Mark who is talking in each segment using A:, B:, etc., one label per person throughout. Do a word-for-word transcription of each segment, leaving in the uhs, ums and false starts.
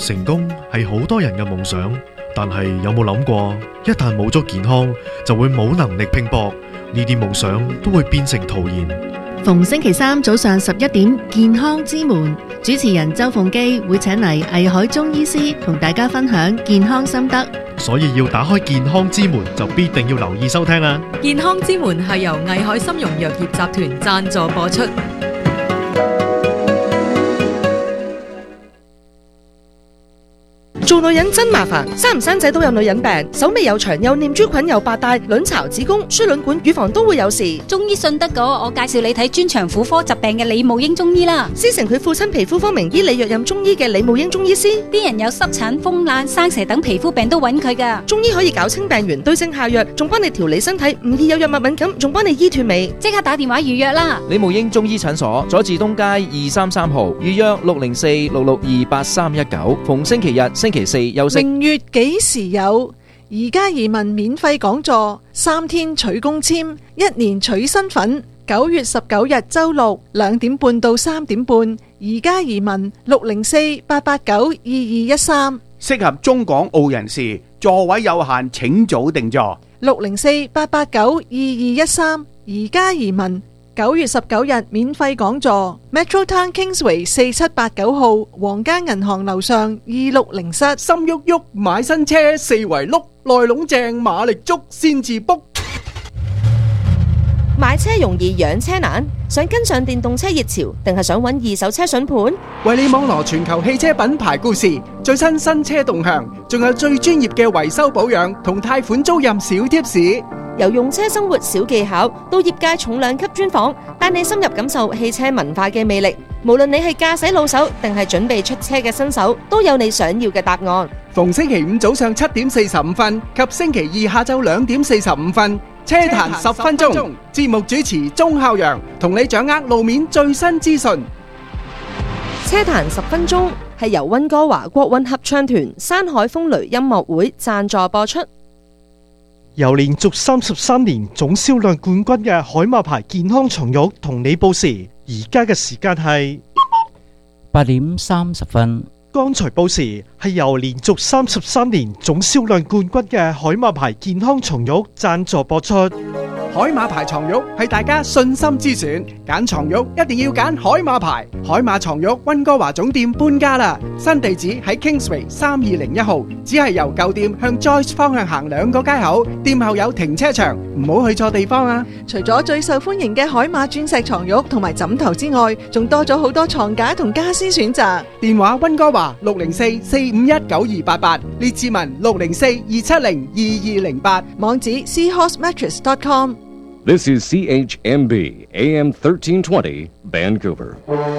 A: 成功係好多人嘅夢想，但係有冇諗過，一旦冇咗健康，就會冇能力拼搏，呢啲夢想都會變成徒然。
B: 逢星期三早上十一點，健康之門主持人周鳳基會請嚟藝海中醫師同大家分享健康心得，
A: 所以要打開健康之門，就必定要留意收聽啦。
C: 健康之門係由藝海參茸藥業集團贊助播出。
D: 做女人真麻煩，生唔生仔都有女人病，手尾又長又念珠菌又白帶，卵巢、子宮、輸卵管、乳房都會有事。
E: 中醫信得過，我介紹你睇專長婦科疾病嘅李慕英中醫啦。
D: 師承佢父親皮膚科名醫李若任中醫嘅李慕英中醫師，
E: 啲人有濕疹、風癩、生蛇等皮膚病都揾佢噶。
D: 中醫可以搞清病源，對症下藥，仲幫你調理身體，唔易有藥物敏感，仲幫你醫脫尾。
E: 即刻打電話預約啦！
F: 李慕英中醫診所，佐治東街二三三號，預約六零四六六二八三一九。逢星期日、星期四休息。
G: 明月幾時有？而家移民免費講座，三天取公簽，一年取身份。九月十九日周六兩點半到三點半，而家移民六零四八八九二二一三。
H: 適合中港澳人士，座位有限，請早訂座。
G: 六零四八八九二二一三，而家移民。九月十九日免費講座 ，Metro Town Kingsway 四七八九號，皇家銀行樓上二六零室。
I: 心喐喐買新車，四圍碌，內籠正馬力足先至 book。
D: 買車容易養車難，想跟上電動車熱潮，定係想揾二手車筍盤？
I: 為你網羅全球汽車品牌故事，最新新車動向，仲有最專業嘅維修保養同貸款租賃小貼士。
D: 由用車生活小技巧到業界重量級專訪，帶你深入感受汽車文化嘅魅力。無論你係駕駛老手定係準備出車嘅新手，都有你想要嘅答案。
I: 逢星期五早上七點四十五分及星期二下晝兩點四十五分，車壇十分鐘，節目主持鐘孝陽同你掌握路面最新資訊。
D: 車壇十分鐘係由溫哥華國韻合唱團山海風雷音樂會贊助播出。
J: 由連續三十三年總銷量冠軍嘅海馬牌健康床褥同你報時，而家嘅時間係
K: 八點三十分。
J: 剛才報時係由連續三十三年總銷量冠軍嘅海馬牌健康床褥贊助播出。
I: 海馬牌床褥係大家信心之選，揀床褥一定要揀海馬牌。海馬床褥溫哥華總店搬家啦，新地址喺 Kingsway 三二零一號，只係由舊店向 Joyce 方向行兩個街口，店後有停車場，唔好去錯地方啊！
G: 除咗最受歡迎嘅海馬鑽石床褥同埋枕頭之外，仲多咗好多床架同家私選擇。
I: 電話溫哥華六零四四五一九二八八，列治文六零四二七零二二零八，
G: 網址 seahorse mattress dot com。
L: This is C H M B A M thirteen twenty Vancouver。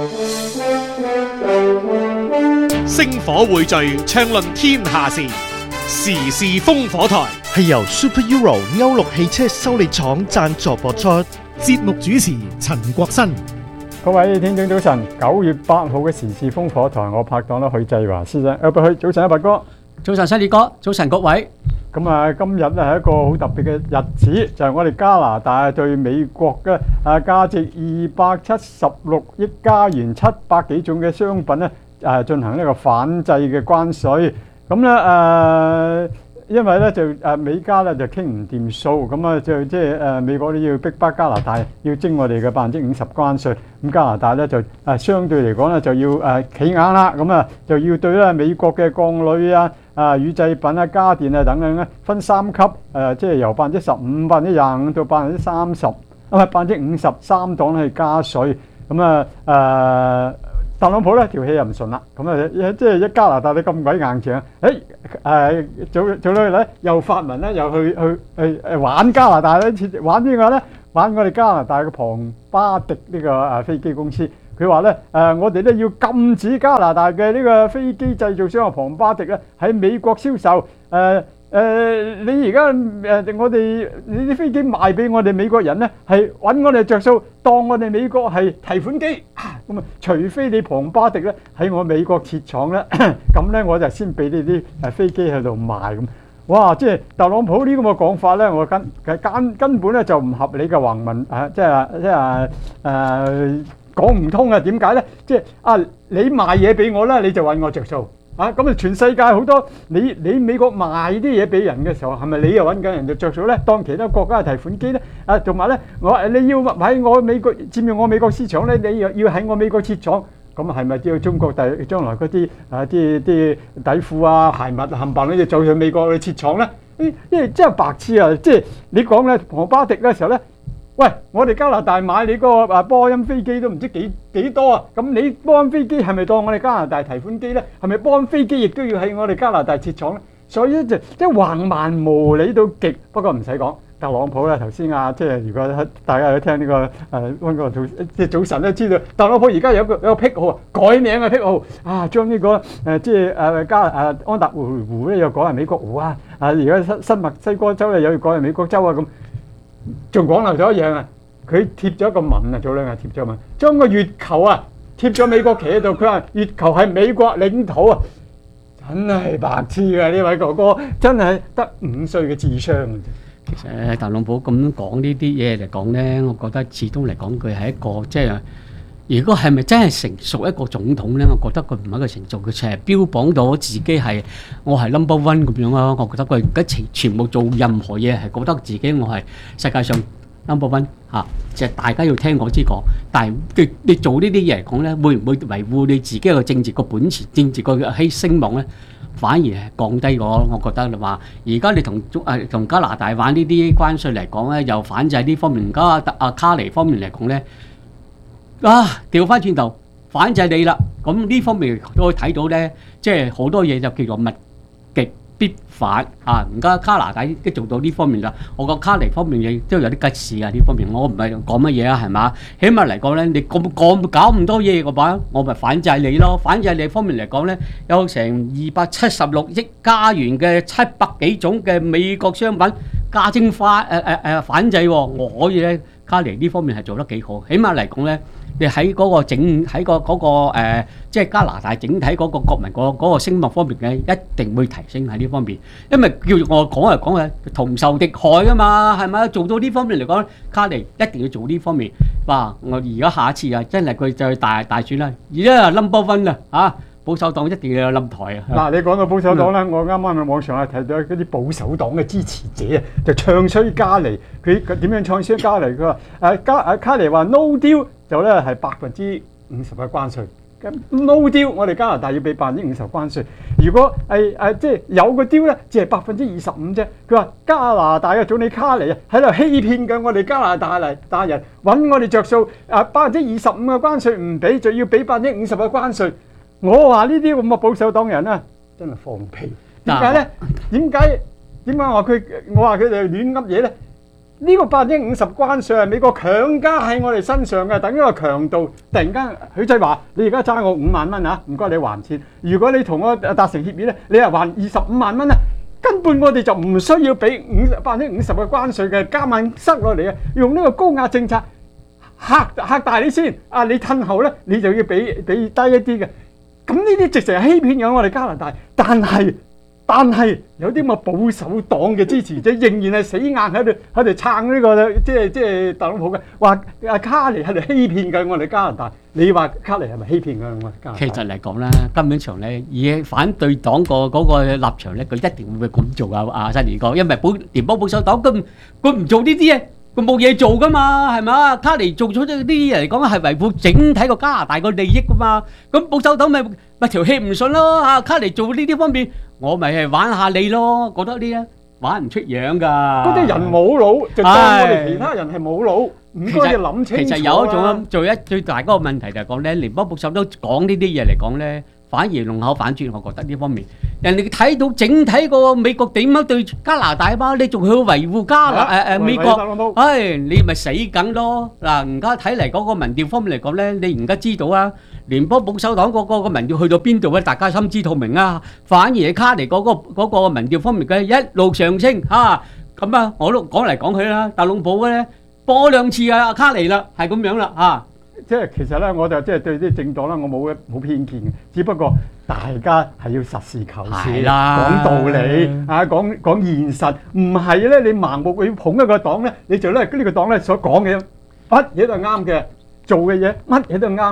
M: 星火匯聚，暢論天下事，時事烽火台
J: 係由 Super Euro 歐陸汽車修理廠贊助播出。
N: 節目主持陳國新。
O: 各位聽眾早晨，九月八號嘅時事烽火台，我拍檔啦許繼華先生，有冇去？早晨啊，白哥。
P: 早晨，犀利哥。早晨，各位。
O: 咁啊，今日咧係一個好特別嘅日子，就係我哋加拿大對美國嘅啊價值二百七十六億加元、七百幾種嘅商品咧誒進行呢個反制嘅關稅。咁咧誒，因為咧就誒美加咧就傾唔掂數，咁啊就即係誒美國咧要逼迫加拿大要徵我哋嘅百分之五十關稅，咁加拿大咧就誒相對嚟講咧就要誒企硬啦，咁啊就要對咧美國嘅鋼鋁啊、啊乳製品啊、家電啊等等咧分三級，誒即係由百分之十五、百分之廿五到百分之三十，咁啊百分之五十三檔去加稅，咁啊誒。特朗普咧條氣又唔順啦，咁啊即係一加拿大你咁鬼硬淨，誒誒早早兩日咧又發文咧又去去去誒玩加拿大咧，玩邊個咧？玩我哋加拿大嘅龐巴迪呢個誒飛機公司，佢話咧誒我哋咧要禁止加拿大嘅呢個飛機製造商龐巴迪咧喺美國銷售誒。誒、呃，你而家誒，我哋你啲飛機賣俾我哋美國人咧，係揾我哋着數，當我哋美國係提款機。咁啊，除非你龐巴迪咧喺我美國設廠咧，咁咧我就先俾你啲誒飛機喺度賣咁。哇！即係特朗普呢咁嘅講法咧，我根根根本咧就唔合理嘅橫文啊！即係即係誒講唔通啊！點解咧？即係啊，你賣嘢俾我咧，你就揾我着數。 啊，咁啊全世界好多你你美國賣啲嘢俾人嘅時候，係咪你又揾緊人哋着數咧？當其他國家嘅提款機咧，啊，同埋咧，我你要喺我美國佔用我美國市場咧，你又要喺我美國設廠，咁係咪叫中國第將來嗰啲啊啲啲底褲啊鞋襪冚唪唥你就走去美國去設廠咧？因為真係白痴啊！即係你講咧，龐巴迪嘅時候咧。喂，我哋加拿大買你嗰個啊波音飛機都唔知幾幾多啊！咁你波音飛機係咪當我哋加拿大提款機咧？係咪波音飛機亦都要喺我哋加拿大設廠咧？所以咧就即係橫蠻無理到極。不過唔使講，特朗普咧頭先啊，即係如果大家有聽呢、這個誒溫哥早即係早晨都知道，特朗普而家有一個有一個癖好啊，改名嘅癖好啊，將呢、這個誒、呃、即係誒加誒安達湖湖咧又改為美國湖啊！啊而家新新墨西哥州咧又要改為美國州啊咁。仲講漏咗一樣啊！佢貼咗一個紋啊，早兩日貼咗紋，將個月球啊貼咗美國旗喺度。佢話月球係美國領土啊，真係白痴嘅呢位哥哥，真係得五歲嘅智商嘅啫。
P: 其實特朗普咁講呢啲嘢嚟講咧，我覺得始終嚟講佢係一個即係，如果係咪真係成熟一個總統咧？我覺得佢唔係一個成熟，佢成日標榜到自己係我係 number one 咁樣咯。我覺得佢而家全全部做任何嘢係覺得自己我係世界上 number one 嚇，即係大家要聽我之講。但係你你做呢啲嘢嚟講咧，會唔會維護你自己個政治個本錢、政治個希聲望咧？反而係降低咗。我覺得你話而家你同中誒同加拿大玩呢啲關稅嚟講咧，又反制呢方面，而家阿卡尼方面嚟講咧。啊！調翻轉頭反制你啦，咁呢方面都可以睇到咧，即係好多嘢就叫做物極必反啊！而家加拿大都做到呢方面啦，我覺卡尼方面亦都有啲吉事啊！呢方面我唔係講乜嘢啊，係嘛？起碼嚟講咧，你咁咁搞咁多嘢嘅話，我咪反制你咯。反制你方面嚟講咧，有成二百七十六億加元嘅七百幾種嘅美國商品加徵化誒誒誒反制喎，我可以咧卡尼呢方面係做得幾好，起碼嚟講咧。你喺嗰個整喺個嗰個誒，即係加拿大整體嗰個國民個嗰個聲望方面嘅，一定會提升喺呢方面。因為叫我講嚟講去同仇敵愾啊嘛，係咪？做到呢方面嚟講，卡尼一定要做呢方面。哇！我而家下一次啊，真係佢就去大大選啦，而家 number one 啦嚇，保守黨一定要有冧台啊！
O: 嗱，你講到保守黨咧，嗯、我啱啱喺網上啊睇到嗰啲保守黨嘅支持者啊，就唱衰加尼。佢佢點樣唱衰加尼？佢話誒加誒卡尼話 no deal 就咧係百分之五十嘅關稅。咁 no deal 我哋加拿大要俾百分之五十關稅。如果係誒即係有個 deal 咧，只係百分之二十五啫。佢話加拿大嘅總理卡尼啊喺度欺騙緊我哋加拿大嚟大人，揾我哋着數啊！百分之二十五嘅關稅唔俾，就要俾百分之五十嘅關稅。我話呢啲咁嘅保守黨人啊，真係放屁！點解咧？點解點解話佢？我話佢哋亂噏嘢咧？呢個百分之五十關稅係美國強加喺我哋身上嘅，等於一個強盜。突然間，許仔話：你而家爭我五萬蚊啊，唔該你還錢。如果你同我達成協議咧，你係還二十五萬蚊啊，根本我哋就唔需要俾五百分之五十嘅關稅嘅，加萬塞落嚟啊！用呢個高壓政策嚇嚇大你先啊！你褪後咧，你就要俾俾低一啲嘅。咁呢啲直情係欺騙緊我哋加拿大，但係但係有啲咁嘅保守黨嘅支持者仍然係死硬喺度喺度撐呢個即係即係特朗普嘅，話阿卡尼喺度欺騙緊我哋加拿大。你話卡尼係咪欺騙緊我哋加拿大？
P: 其實嚟講咧，根本上咧，以反對黨個嗰個立場咧，佢一定會咁做啊！阿新年哥，因為保聯邦保守黨佢佢唔做呢啲嘢。佢冇嘢做噶嘛，係嘛？卡尼做咗呢啲嘢嚟講係維護整體個加拿大個利益噶嘛。咁保守黨咪咪條氣唔順咯嚇。卡尼做呢啲方面，我咪係玩下你咯。覺得呢啲玩唔出樣㗎。
O: 嗰啲人冇腦，就當我哋其他人係冇腦，唔該要諗清楚。
P: 其實有一種最一最大嗰個問題就係講咧，聯邦保守黨講呢啲嘢嚟講咧，反而弄巧反拙。我覺得呢方面。人哋睇到整體個美國點樣對加拿大嘛，你仲去維護加拿誒誒美國？唉，你咪死梗咯！嗱，而家睇嚟嗰個民調方面嚟講咧，你而家知道啊，聯邦保守黨嗰個個民調去到邊度咧？大家心知肚明啊！反而卡尼嗰個嗰個民調方面嘅一路上升嚇，咁啊，我都講嚟講去啦，特朗普咧播兩次啊，卡尼啦，係咁樣啦嚇。
O: 即係其實咧，我就即係對啲政黨咧，我冇冇偏見嘅，只不過大家係要實事求是，講道理啊，講講現實，唔係咧你盲目去捧一個黨咧，你就咧呢個黨咧所講嘅乜嘢都係啱嘅，做嘅嘢乜嘢都係啱嘅。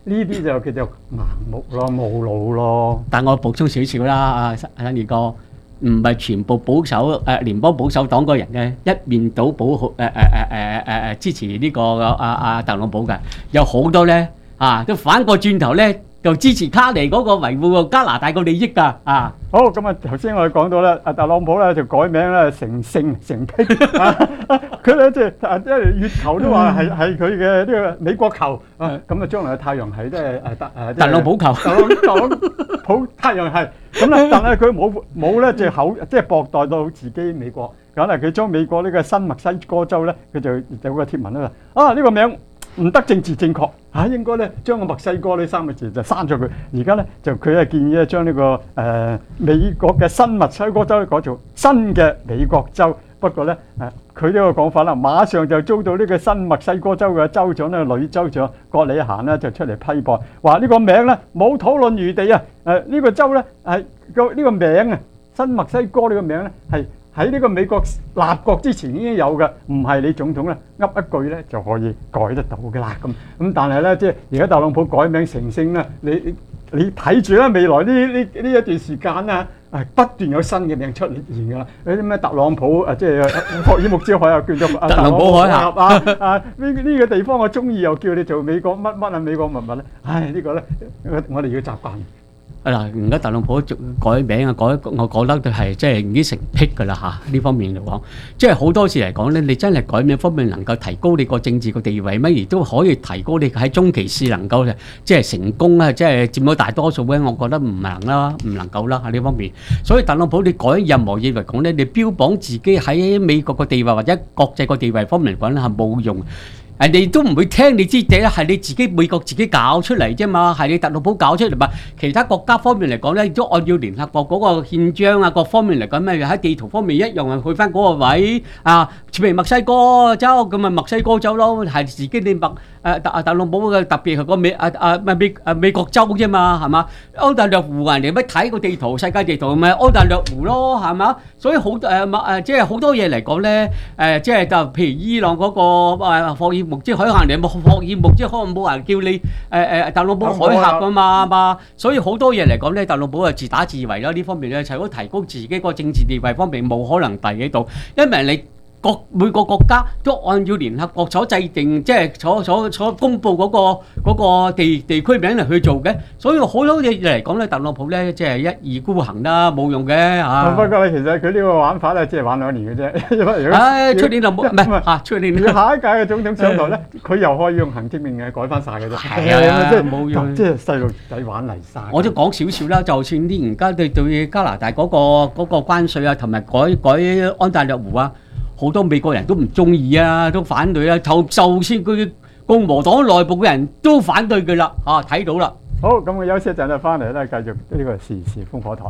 O: 呢啲就叫做盲目咯、冇腦咯。
P: 但我補充少少啦，阿阿二哥，唔係全部保守誒聯邦保守黨嗰人嘅一面倒保誒誒誒誒誒誒支持呢個阿阿特朗普嘅，有好多咧啊都反過轉頭咧就支持卡尼嗰個維護加拿大個利益㗎啊！
O: 好咁啊！頭先我哋講到咧，阿特朗普咧就改名咧成成成批，佢咧即係即係月球都話係係佢嘅呢個美國球啊！咁啊，將來嘅太陽系都係誒特誒
P: 特朗普球，
O: 特朗特朗普太陽系咁咧，但係佢冇冇咧即係口即係薄待到自己美國，咁啊佢將美國呢個新墨西哥州咧，佢就有個貼文啦，啊呢個名唔得政治正確嚇，應該咧將個墨西哥呢三個字就刪咗佢。而家咧就佢係建議咧將呢個誒美國嘅新墨西哥州改做新嘅美國州。不過咧誒佢呢個講法啦，馬上就遭到呢個新墨西哥州嘅州長咧女州長葛里嫻咧就出嚟批駁，話呢個名咧冇討論餘地啊！誒呢個州咧係個呢個名啊，新墨西哥呢個名咧係喺呢個美國立國之前已經有嘅，唔係你總統咧噏一句咧就可以改得到嘅啦。咁咁但係咧，即係而家特朗普改名成姓咧，你你睇住啦，未來呢呢呢一段時間啊，係不斷有新嘅名出現㗎啦。嗰啲咩特朗普啊，即係霍爾木茲海峽叫做
P: 特朗普海峽
O: 啊啊！呢呢個地方我中意又叫你做美國乜乜啊，美國乜乜咧？唉，呢個咧我我哋要習慣。
P: 嗱，而家特朗普改名啊，改我覺得係即係已經成癖㗎啦嚇。呢方面嚟講，即係好多時嚟講咧，你真係改名方面能夠提高你個政治個地位，乜而都可以提高你喺中期試能夠即係成功啊，即係佔到大多數咧，我覺得唔能啦，唔能夠啦喺呢方面。所以特朗普你改任何嘢嚟講咧，你標榜自己喺美國個地位或者國際個地位方面嚟講咧係冇用。人哋都唔會聽你知嘅，係你自己美國自己搞出嚟啫嘛，係你特朗普搞出嚟嘛。其他國家方面嚟講咧，都按照聯合國嗰個憲章啊，各方面嚟講咩喺地圖方面一樣係去翻嗰個位啊，譬如墨西哥州咁咪墨西哥州咯，係自己你墨誒特特朗普嘅特別係個美啊啊美誒美國州啫嘛，係嘛？安大略湖人哋乜睇個地圖世界地圖咪安大略湖咯，係嘛？所以好誒誒即係好多嘢嚟講咧誒，即係就譬如伊朗嗰個誒霍爾木茲海峽，你冇霍爾木茲可能冇人叫你誒誒特朗普海峽噶嘛嘛，所以好多嘢嚟講咧，特朗普係自打自為啦。呢方面咧，除咗提高自己個政治地位方面，冇可能第喺度，因為你。各每個國家都按照聯合國所制定，即係所所所公佈嗰個嗰個地地區名嚟去做嘅，所以好多嘢嚟講咧，特朗普咧即係一意孤行啦，冇用嘅嚇。
O: 不過咧，其實佢呢個玩法咧，即係玩兩年嘅啫。因為如果
P: 唉，出年就冇唔係嚇，出年
O: 下一屆嘅總統上台咧，佢又可以用行政命令改翻曬嘅啫。
P: 係啊，即係冇用，
O: 即係細路仔玩嚟曬。
P: 我都講少少啦，就算啲而家對對加拿大嗰個嗰個關稅啊，同埋改改安大略湖啊。好多美國人都唔中意啊，都反對啊，就就算佢共和黨內部嘅人都反對佢啦，啊睇到啦。
O: 好，咁我休息一陣就翻嚟咧，繼續呢個時事風火台。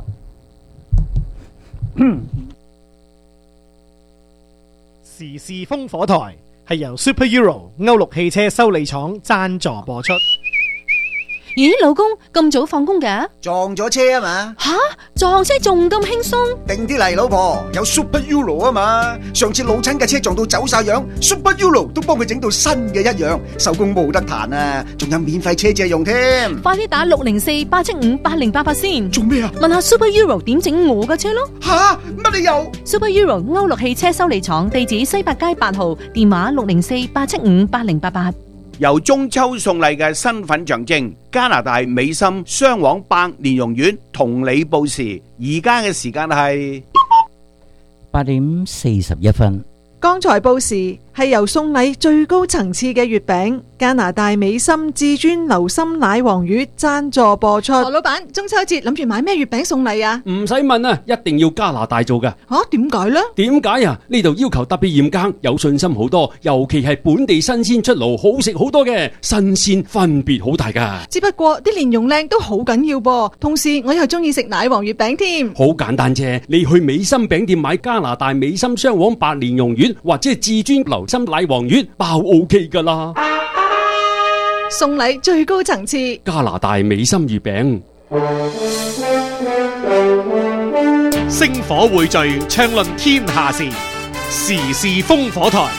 N: 時事風火台係由 Super Euro 歐陸汽車修理廠贊助播出。
D: 咦，老公咁早放工㗎？
Q: 撞咗車啊嘛！
D: 吓，撞車仲咁輕鬆？
Q: 定啲嚟，老婆，有 Super Euro 啊嘛！上次老親嘅車撞到走晒樣 ，Super Euro 都幫佢整到新嘅一樣，手工冇得彈啊！仲有免費車借用添。
D: 快啲打六零四八七五八零八八先。
Q: 做咩啊？
D: 問下 Super Euro 點整我嘅車咯。
Q: 吓，乜理由
D: ？Super Euro 歐陸汽車修理廠，地址西八街八號，電話六零四八七五八零八八。
H: 由中秋送禮嘅身份象徵，加拿大美心雙黃百蓮蓉苑同你報時，而家嘅時間係
K: 八點四十一分。
G: 剛才報時係由送禮最高層次嘅月餅加拿大美心至尊流心奶黃月贊助播出。何老闆，中秋節諗住買咩月餅送禮啊？
R: 唔使問啊，一定要加拿大做㗎。
G: 吓，點解呢？
R: 點解啊？呢度要求特別嚴格，有信心好多，尤其係本地新鮮出爐，好食好多嘅，新鮮分別好大噶。
G: 只不過啲蓮蓉靚都好緊要噃，同時我又中意食奶黃月餅添。
R: 好簡單啫，你去美心餅店買加拿大美心雙黃白蓮蓉月或者係至尊流心奶黃月，包 OK 噶啦。
G: 送禮最高層次，
R: 加拿大美心月餅。
M: 星火匯聚，暢論天下事，時事烽火台。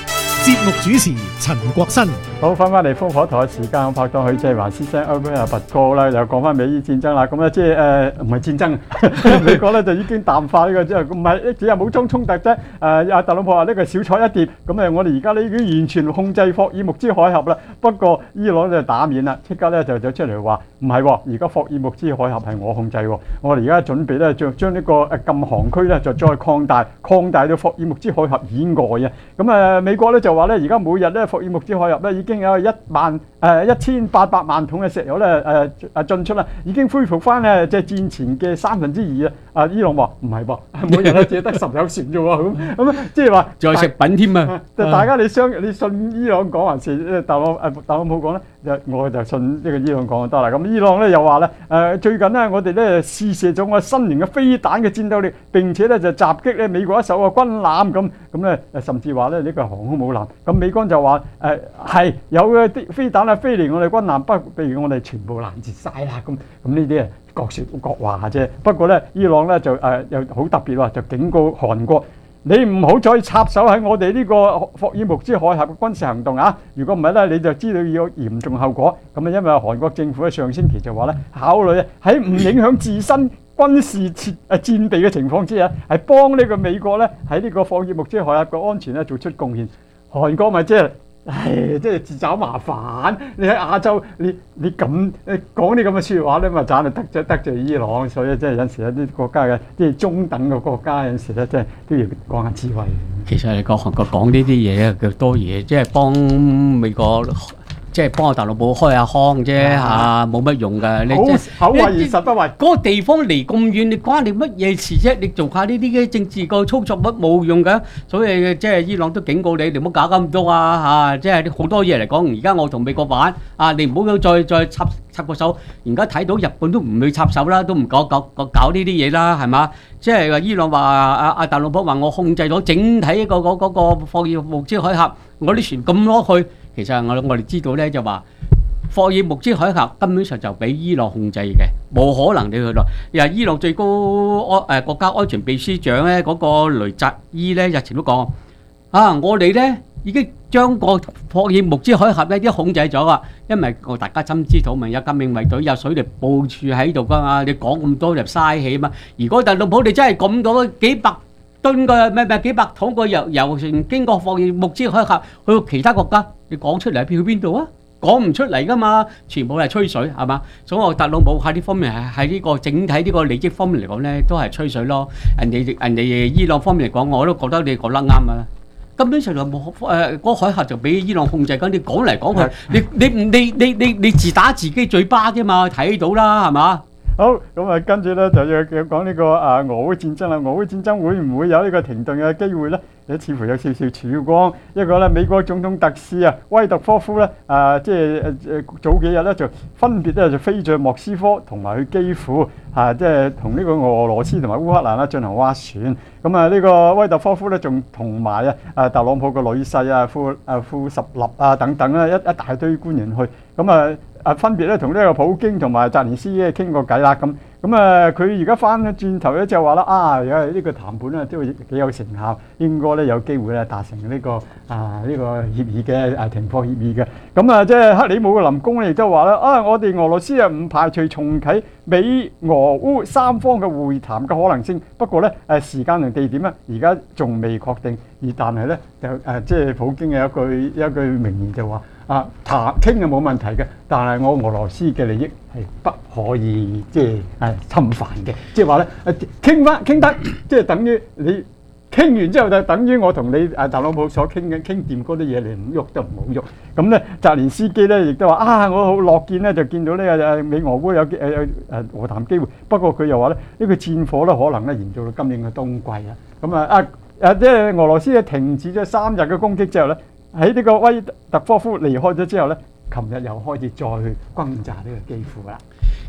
N: 節目主持陳國新。
O: 好，翻翻嚟烽火台嘅時間，我拍檔許志華先生、歐文阿拔哥啦，又講翻美伊戰爭啦。咁咧即係誒唔係戰爭，美國咧就已經淡化呢個即係唔係只係武裝衝突啫。誒阿特朗普話呢個小菜一碟，咁誒我哋而家咧已經完全控制霍爾木茲海峽啦。不過伊朗就打面啦，即刻咧就走出嚟話唔係喎，而家霍爾木茲海峽係我控制喎。我哋而家準備咧將將呢個誒禁航區咧就再擴大，擴大到霍爾木茲海峽以外啊。咁誒美國咧就話咧而家每日咧霍爾木茲海峽咧已經有一萬誒一千八百萬桶嘅石油咧誒誒進出啦，已經恢復翻咧即係戰前嘅三分之二啊！啊伊朗話唔係噃，每日咧只得十艘船啫喎，咁咁即係話
P: 仲有食品添啊！
O: 大家你相你信伊朗講還是誒特朗誒特朗普講咧？就我就信呢個伊朗講就得啦。咁伊朗咧又話咧誒最近咧我哋咧試射咗我新型嘅飛彈嘅戰鬥力，並且咧就襲擊咧美國一艘嘅軍艦咁咁咧誒甚至話咧呢個係航空母艦。咁美軍就話誒係有嘅啲飛彈啊飛嚟我哋軍艦，不譬如我哋全部攔截晒啦。咁咁呢啲啊各説各話啫。不過咧伊朗咧就誒又好特別喎，就警告韓國。你唔好再插手喺我哋呢個霍爾木茲海峽嘅軍事行動啊！如果唔係咧，你就知道要有嚴重後果。咁啊，因為韓國政府喺上星期就話咧，考慮喺唔影響自身軍事設誒戰備嘅情況之下，係幫呢個美國咧喺呢個霍爾木茲海峽嘅安全咧做出貢獻。韓國咪即係。唉，即係自找麻煩。你喺亞洲，你你咁誒講啲咁嘅説話咧，咪盞係得罪得罪伊朗。所以即係有時有啲國家嘅，即係中等嘅國家，有時咧即係都要講下智慧。
P: 其實你講韓國講呢啲嘢啊，佢多嘢，即係幫美國。即係幫個特朗普開下腔啫嚇，冇乜用㗎。你即係
O: 口惠而實不惠。
P: 嗰個地方離咁遠，你關你乜嘢事啫？你做下呢啲嘅政治個操作乜冇用㗎。所以即係伊朗都警告你，你唔好搞咁多啊嚇！即係好多嘢嚟講，而家我同美國玩啊，你唔好再再插插個手。而家睇到日本都唔去插手啦，都唔搞搞搞搞呢啲嘢啦，係嘛？即係話伊朗話阿阿特朗普話我控制咗整體一個嗰嗰個霍爾木茲海峽，我啲船咁攞去。其實我我哋知道咧，就話霍爾木茲海峽根本上就俾伊朗控制嘅，冇可能你去到。又伊朗最高安誒國家安全秘書長咧，嗰個雷扎伊咧日前都講啊，我哋咧已經將個霍爾木茲海峽咧啲控制咗啦，因為我大家心知肚明，有革命衛隊有水力部署喺度噶嘛，你講咁多就嘥氣嘛。如果特朗普你真係咁多幾百噸個咩咩幾百桶個油油船經過霍爾木茲海峽去到其他國家，你講出嚟去邊度啊？講唔出嚟噶嘛，全部係吹水係嘛？所以我特朗普喺呢方面係喺呢個整體呢個利益方面嚟講咧，都係吹水咯。人哋人哋伊朗方面嚟講，我都覺得你講得啱啊。根本上就冇誒嗰個海峽就俾伊朗控制緊，你講嚟講去，你你你你你你自打自己嘴巴啫嘛，睇到啦係嘛？
O: 好，咁啊，跟住咧就要講呢個啊俄烏戰爭啦。俄烏戰爭會唔會有呢個停頓嘅機會咧？你似乎有少少曙光。一個咧，美國總統特使啊，威特科夫咧，啊，即係誒誒早幾日咧就分別咧就飛咗莫斯科同埋去基輔，啊，即係同呢個俄羅斯同埋烏克蘭啦進行斡旋。咁啊，呢個威特科夫咧仲同埋啊啊特朗普個女婿啊庫啊庫什納啊等等啦，一一大堆官員去。咁啊啊分別咧同呢個普京同埋澤連斯基傾過偈啦。咁咁啊佢而家翻咗轉頭咧就話啦啊，而家呢個談判咧都幾有成效，應該咧有機會咧達成呢、這個啊呢、這個協議嘅啊停火協議嘅。咁啊即係克里姆林宮咧亦都話啦啊，我哋俄羅斯啊唔排除重啟美俄烏三方嘅會談嘅可能性，不過咧誒時間同地點咧而家仲未確定。而但係咧就誒、啊、即係普京有一句一句名言就話啊談傾係冇問題嘅，但係我俄羅斯嘅利益係不可以即係誒侵犯嘅，即係話咧誒傾翻傾得即係等於你。傾完之後就等於我同你誒特朗普所傾嘅傾掂嗰啲嘢，你唔喐都唔好喐。咁咧，澤連斯基咧亦都話啊，我好樂見咧，就見到呢個誒美俄烏有誒誒誒和談機會。不過佢又話咧，呢個戰火咧可能咧延續到今年嘅冬季啊。咁啊啊誒，即係俄羅斯咧停止咗三日嘅攻擊之後咧，喺呢個威特科夫離開咗之後咧，琴日又開始再去轟炸呢個基輔啦。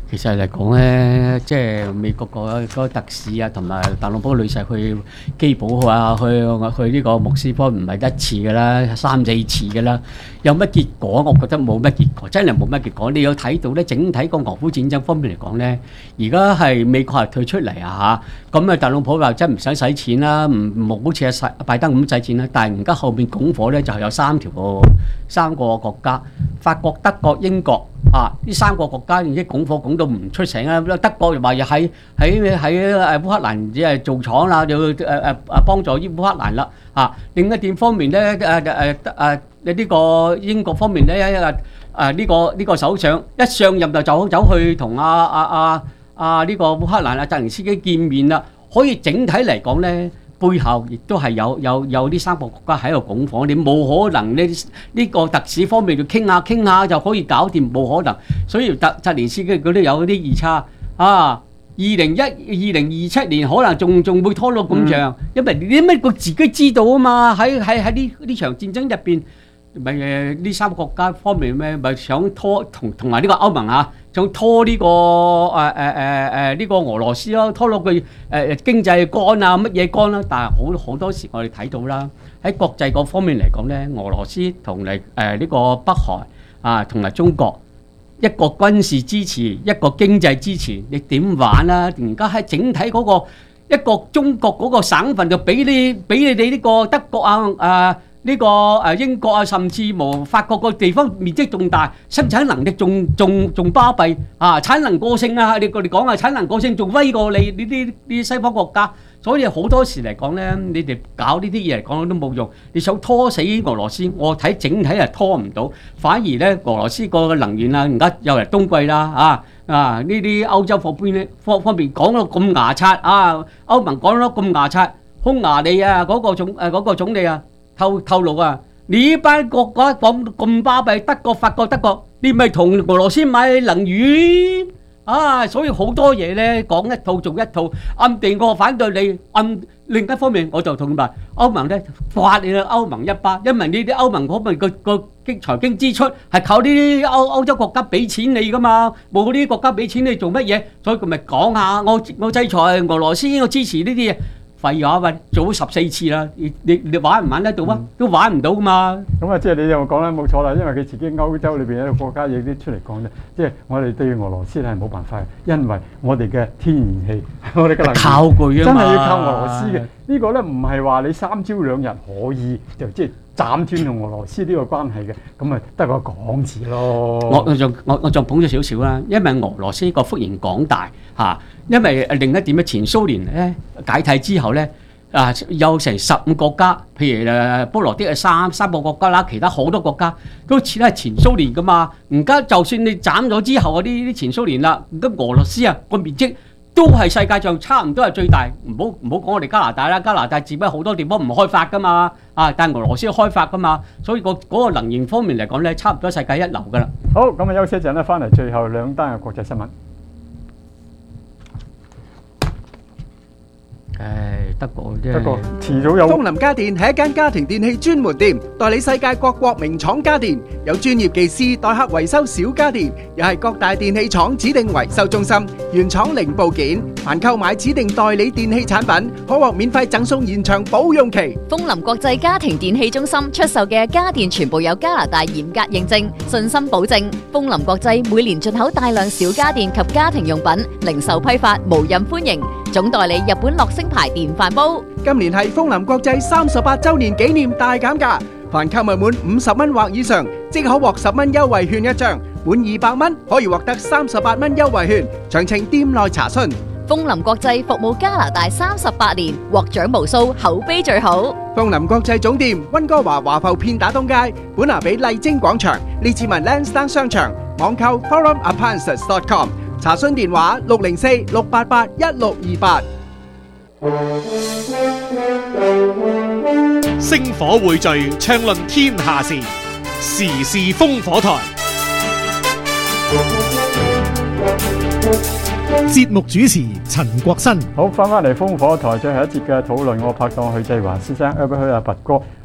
P: 其實嚟講咧，即係美國個嗰個特使啊，同埋特朗普女婿去基輔啊，去去呢個莫斯科唔係一次嘅啦，三四次嘅啦。有乜結果？我覺得冇乜結果，真係冇乜結果。你有睇到咧，整體個俄烏戰爭方面嚟講咧，而家係美國係退出嚟啊嚇，咁啊特朗普話真係唔使使錢啦，唔唔好似阿拜登咁使錢啦。但係而家後邊拱火咧就係有三條個三個國家，法國、德國、英國。啊！呢三個國家已經拱火拱到唔出聲啦。德國又話又喺喺喺誒烏克蘭只係做廠啦，又誒誒誒幫助烏克蘭啦。啊！另一點方面咧誒誒誒誒呢個英國方面咧誒誒呢個呢個首相一上任就走走去同阿阿阿阿呢個烏克蘭阿澤連斯基見面啦。可以整體嚟講咧，背後亦都係有有有呢三個國家喺度拱火，你冇可能呢呢個特使方面就傾下傾下就可以搞掂，冇可能。所以特澤連斯基佢都有啲預測啊，二零一二零二七年可能仲仲會拖到咁長，因為你乜佢自己知道啊嘛，喺喺喺呢呢場戰爭入邊，咪誒呢三個國家方面咩咪想拖同同埋呢個歐盟啊。想拖呢、這個誒誒誒誒呢個俄羅斯咯，拖落佢誒經濟乾啊乜嘢乾啦，但係好好多時我哋睇到啦，喺國際嗰方面嚟講咧，俄羅斯同嚟誒呢個北韓啊，同埋中國一個軍事支持，一個經濟支持，你點玩啊？而家喺整體嗰、那個一個中國嗰個省份就俾你俾你哋呢個德國啊啊！呢個誒英國啊，甚至無法國個地方面積仲大，生產能力仲仲仲巴閉啊！產能過剩啊，你我哋講啊，產能過剩仲威過你呢啲呢啲西方國家，所以好多時嚟講咧，你哋搞呢啲嘢嚟講都冇用。你想拖死俄羅斯，我睇整體係拖唔到，反而咧俄羅斯個能源啊，而家又嚟冬季啦啊啊！呢啲歐洲貨邊咧方方面講到咁牙刷啊，歐盟講到咁牙刷，匈牙利啊嗰個總誒嗰個總理啊。透透露啊！你呢班國家講咁巴閉，德國、法國、德國，你咪同俄羅斯買能源啊！所以好多嘢咧講一套做一套，暗地我反對你，暗另一方面我就同埋歐盟咧發你啦歐盟一巴，因為呢啲歐盟嗰邊個個經財經支出係靠呢啲歐歐洲國家俾錢你噶嘛，冇呢啲國家俾錢你做乜嘢？所以佢咪講下我我制裁俄羅斯，我支持呢啲嘢。廢話喂，做咗十四次啦，你你你玩唔玩得到啊？都玩唔到噶嘛。
O: 咁啊，即係你又講得冇錯啦，因為佢自己歐洲裏邊一個國家亦都出嚟講咧，即係我哋對俄羅斯係冇辦法嘅，因為我哋嘅天然氣，我哋嘅能源
P: 靠佢啊嘛，
O: 真係要靠俄羅斯嘅。呢個咧唔係話你三朝兩日可以就即係斬斷同俄羅斯呢個關係嘅，咁啊得個講字咯。
P: 我我仲我我仲捧咗少少啦，因為俄羅斯個幅員廣大嚇，因為另一點咧，前蘇聯咧解體之後咧啊，有成十五國家，譬如誒波羅的海三三個國家啦，其他好多國家都似係前蘇聯噶嘛。而家就算你斬咗之後嗰啲啲前蘇聯啦，咁俄羅斯啊個面積都係世界上差唔多係最大，唔好唔好講我哋加拿大啦，加拿大只不過好多地方唔開發噶嘛，啊，但係俄羅斯開發噶嘛，所以個嗰個能源方面嚟講咧，差唔多世界一流噶啦。
O: 好，咁啊休息一陣咧，翻嚟最後兩單嘅國際新聞。
P: 唉，德國啫，
O: 德國遲早有。
I: 風林家電係一間家庭電器專門店，代理世界各國名廠家電，有專業技師代客維修小家電，又係各大電器廠指定維修中心，原廠零部件。凡購買指定代理電器產品，可獲免費贈送延長保用期。
S: 風林國際家庭電器中心出售嘅家電全部有加拿大嚴格認證，信心保證。風林國際每年進口大量小家電及家庭用品，零售批發無任歡迎。總代理日本樂星牌電飯煲。
I: 今年係風林國際三十八周年紀念大減價，凡購物滿五十蚊或以上，即可獲十蚊優惠券一張；滿二百蚊可以獲得三十八蚊優惠券。詳情店內查詢。
S: 風林國際服務加拿大三十八年，獲獎無數，口碑最好。
I: 風林國際總店溫哥華華埠片打東街，本拿比麗晶廣場，列治文 Lansdowne 商場，網購 forum appliances dot com。查詢電話六零四六八八一六二八。
M: 星火匯聚，暢論天下事，時事烽火台。
N: 節目主持陳國新。
O: 好，翻翻嚟烽火台最後一節嘅討論，我拍檔許繼華先生，阿不許阿拔哥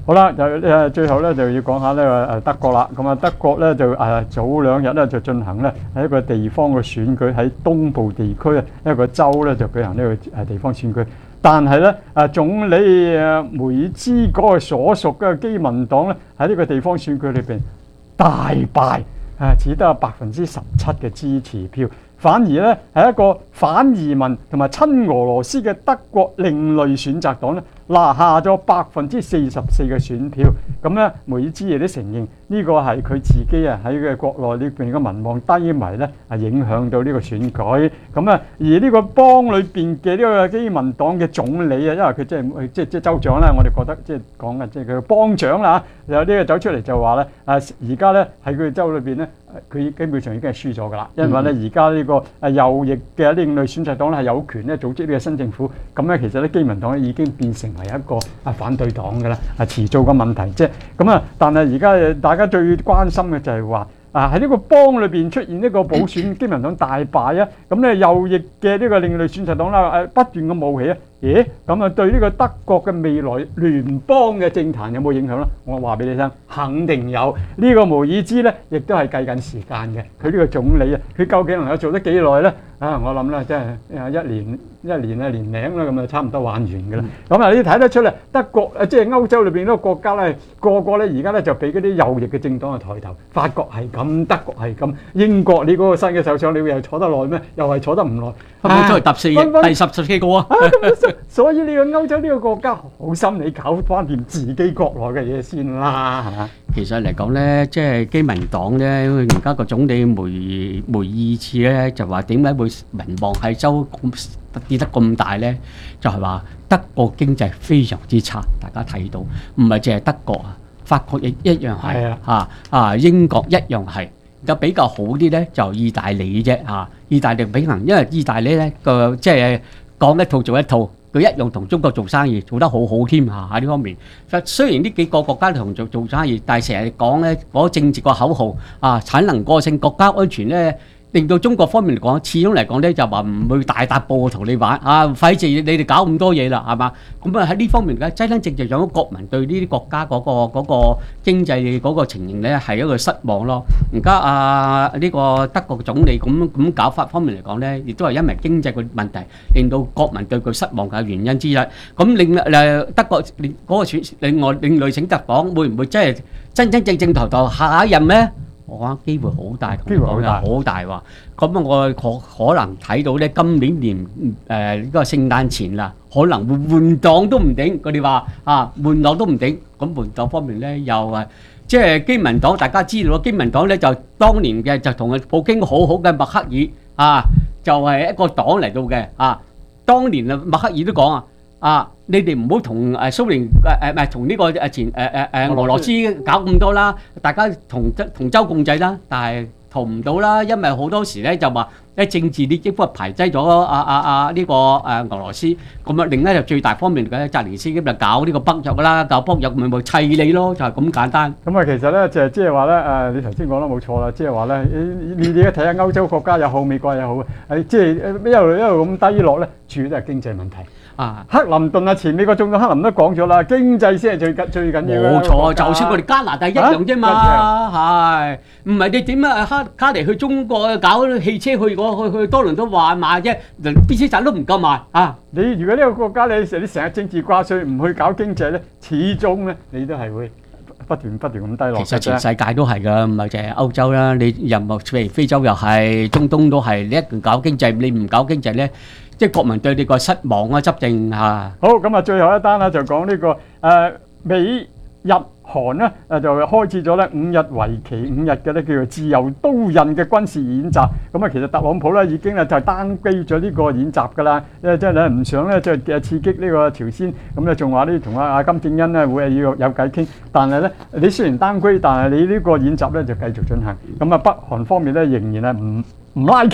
O: 好啦，就誒最後咧就要講下呢個誒德國啦。咁啊德國咧就誒早兩日咧就進行咧喺一個地方嘅選舉，喺東部地區啊一個州咧就舉行呢個誒地方選舉。但係咧誒總理誒梅茲嗰個所屬嘅基民黨咧喺呢個地方選舉裏邊大敗，誒只得有百分之十七嘅支持票。反而咧係一個反移民同埋親俄羅斯嘅德國另類選擇黨咧拿下咗百分之四十四嘅選票。咁咧梅茲亦都承認呢個係佢自己啊喺嘅國內呢邊嘅民望低迷咧係影響到呢個選舉。咁啊而呢個邦裏邊嘅呢個基民黨嘅總理啊，因為佢即係即係即係州長啦，我哋覺得即係講嘅即係佢邦長啦，有呢個走出嚟就話咧誒而家咧喺佢州裏邊咧佢基本上已經係輸咗㗎啦，因為咧而家呢個誒右翼嘅另類選擇黨咧係有權咧組織呢個新政府。咁咧其實咧基民黨咧已經變成為一個啊反對黨㗎啦，係遲早嘅問題啫。咁啊，但係而家大家最關心嘅就係話啊喺呢個邦裏邊出現呢個補選，基民黨大敗啊，咁咧右翼嘅呢個另類選擇黨啦誒不斷咁冒起啊，咦咁啊對呢個德國嘅未來聯邦嘅政壇有冇影響咧？我話俾你聽，肯定有。呢個梅爾茲咧亦都係計緊時間嘅，佢呢個總理啊，佢究竟能夠做得幾耐咧？啊，我諗咧，即係誒一年一年啊年零啦，咁啊差唔多玩完㗎啦。咁啊，你睇得出咧，德國誒即係歐洲裏邊嗰個國家咧，個個咧而家咧就俾嗰啲右翼嘅政黨去抬頭。法國係咁，德國係咁，英國你嗰個新嘅首相，你又坐得耐咩？又係坐得唔耐。
P: 冇錯，第四第十十幾個啊！
O: 所以呢個歐洲呢個國家好心，你搞翻掂自己國內嘅嘢先啦，係嘛？
P: 其實嚟講咧，即係基民黨咧，而家個總理梅梅爾茨咧就話點解會民望喺州咁跌得咁大咧？就係話德國經濟非常之差，大家睇到，唔係淨係德國啊，法國亦一樣係啊啊，英國一樣係。就比較好啲咧，就意大利啫嚇。意大利比能，因為意大利咧個即係講一套做一套，佢一樣同中國做生意做得好好添嚇喺呢方面。雖然呢幾個國家同做做生意，但係成日講咧嗰政治個口號啊，產能過剩、國家安全咧，令到中國方面嚟講，始終嚟講咧就話唔會大踏步同你玩啊，費事你哋搞咁多嘢啦，係嘛？咁啊喺呢方面咧，真真正正有國民對呢啲國家嗰個嗰個經濟嗰個情形咧係一個失望咯。而家啊呢個德國總理咁咁搞法方面嚟講咧，亦都係因為經濟嘅問題，令到國民對佢失望嘅原因之一。咁另誒德國另嗰個選另外另類選擇黨會唔會真係真真正正頭頭下一任咧？我講機會好大，機會好大，好大喎。咁啊，我可可能睇到咧，今年年誒呢個聖誕前啦，可能會換黨都唔定。佢哋話啊，換黨都唔定。咁換黨方面咧，又係即係基民黨，大家知道咯。基民黨咧就當年嘅就同普京好好嘅默克爾啊，就係一個黨嚟到嘅啊。當年啊，默克爾都講啊。啊！你哋唔好同誒蘇聯誒誒唔係同呢個誒前誒誒誒俄羅斯搞咁多啦，大家同同舟共濟啦，但係同唔到啦，因為好多時咧就話咧政治你幾乎排擠咗啊啊啊呢個誒俄羅斯，咁啊另一就最大方面嘅澤連斯基就搞呢個北約啦，搞北約咪咪砌你咯，就係咁簡單。
O: 咁啊，其實咧就係即係話咧誒，你頭先講得冇錯啦，即係話咧，你你而家睇下歐洲國家又好，美國又好，誒即係一路一路咁低落咧，主要都係經濟問題。啊！克林頓啊，前美國總統克林都講咗啦，經濟先係最緊最緊要嘅。冇錯，就算我哋加拿大一樣啫嘛，係唔係你點啊？卡卡尼去中國搞汽車去過去去多倫多話賣啫，連邊車站都唔夠賣啊！你如果呢個國家你成你成日政治掛帥，唔去搞經濟咧，始終咧你都係會不斷不斷咁低落。其實全世界都係㗎，唔係淨係歐洲啦，你任何譬如非洲又係，中東都係。你一定搞經濟，你唔搞經濟咧。即係國民對你個失望啊，執政嚇。好，咁啊，最後一單啦，就講呢個誒美日韓咧誒就開始咗咧五日為期五日嘅咧叫做自由刀刃嘅軍事演習。咁啊，其實特朗普咧已經咧就單機咗呢個演習㗎啦，因為即係咧唔想咧即係刺激呢個朝鮮，咁咧仲話呢同阿阿金正恩咧會係要有偈傾。但係咧你雖然單機，但係你呢個演習咧就繼續進行。咁啊，北韓方面咧仍然係唔唔拉企。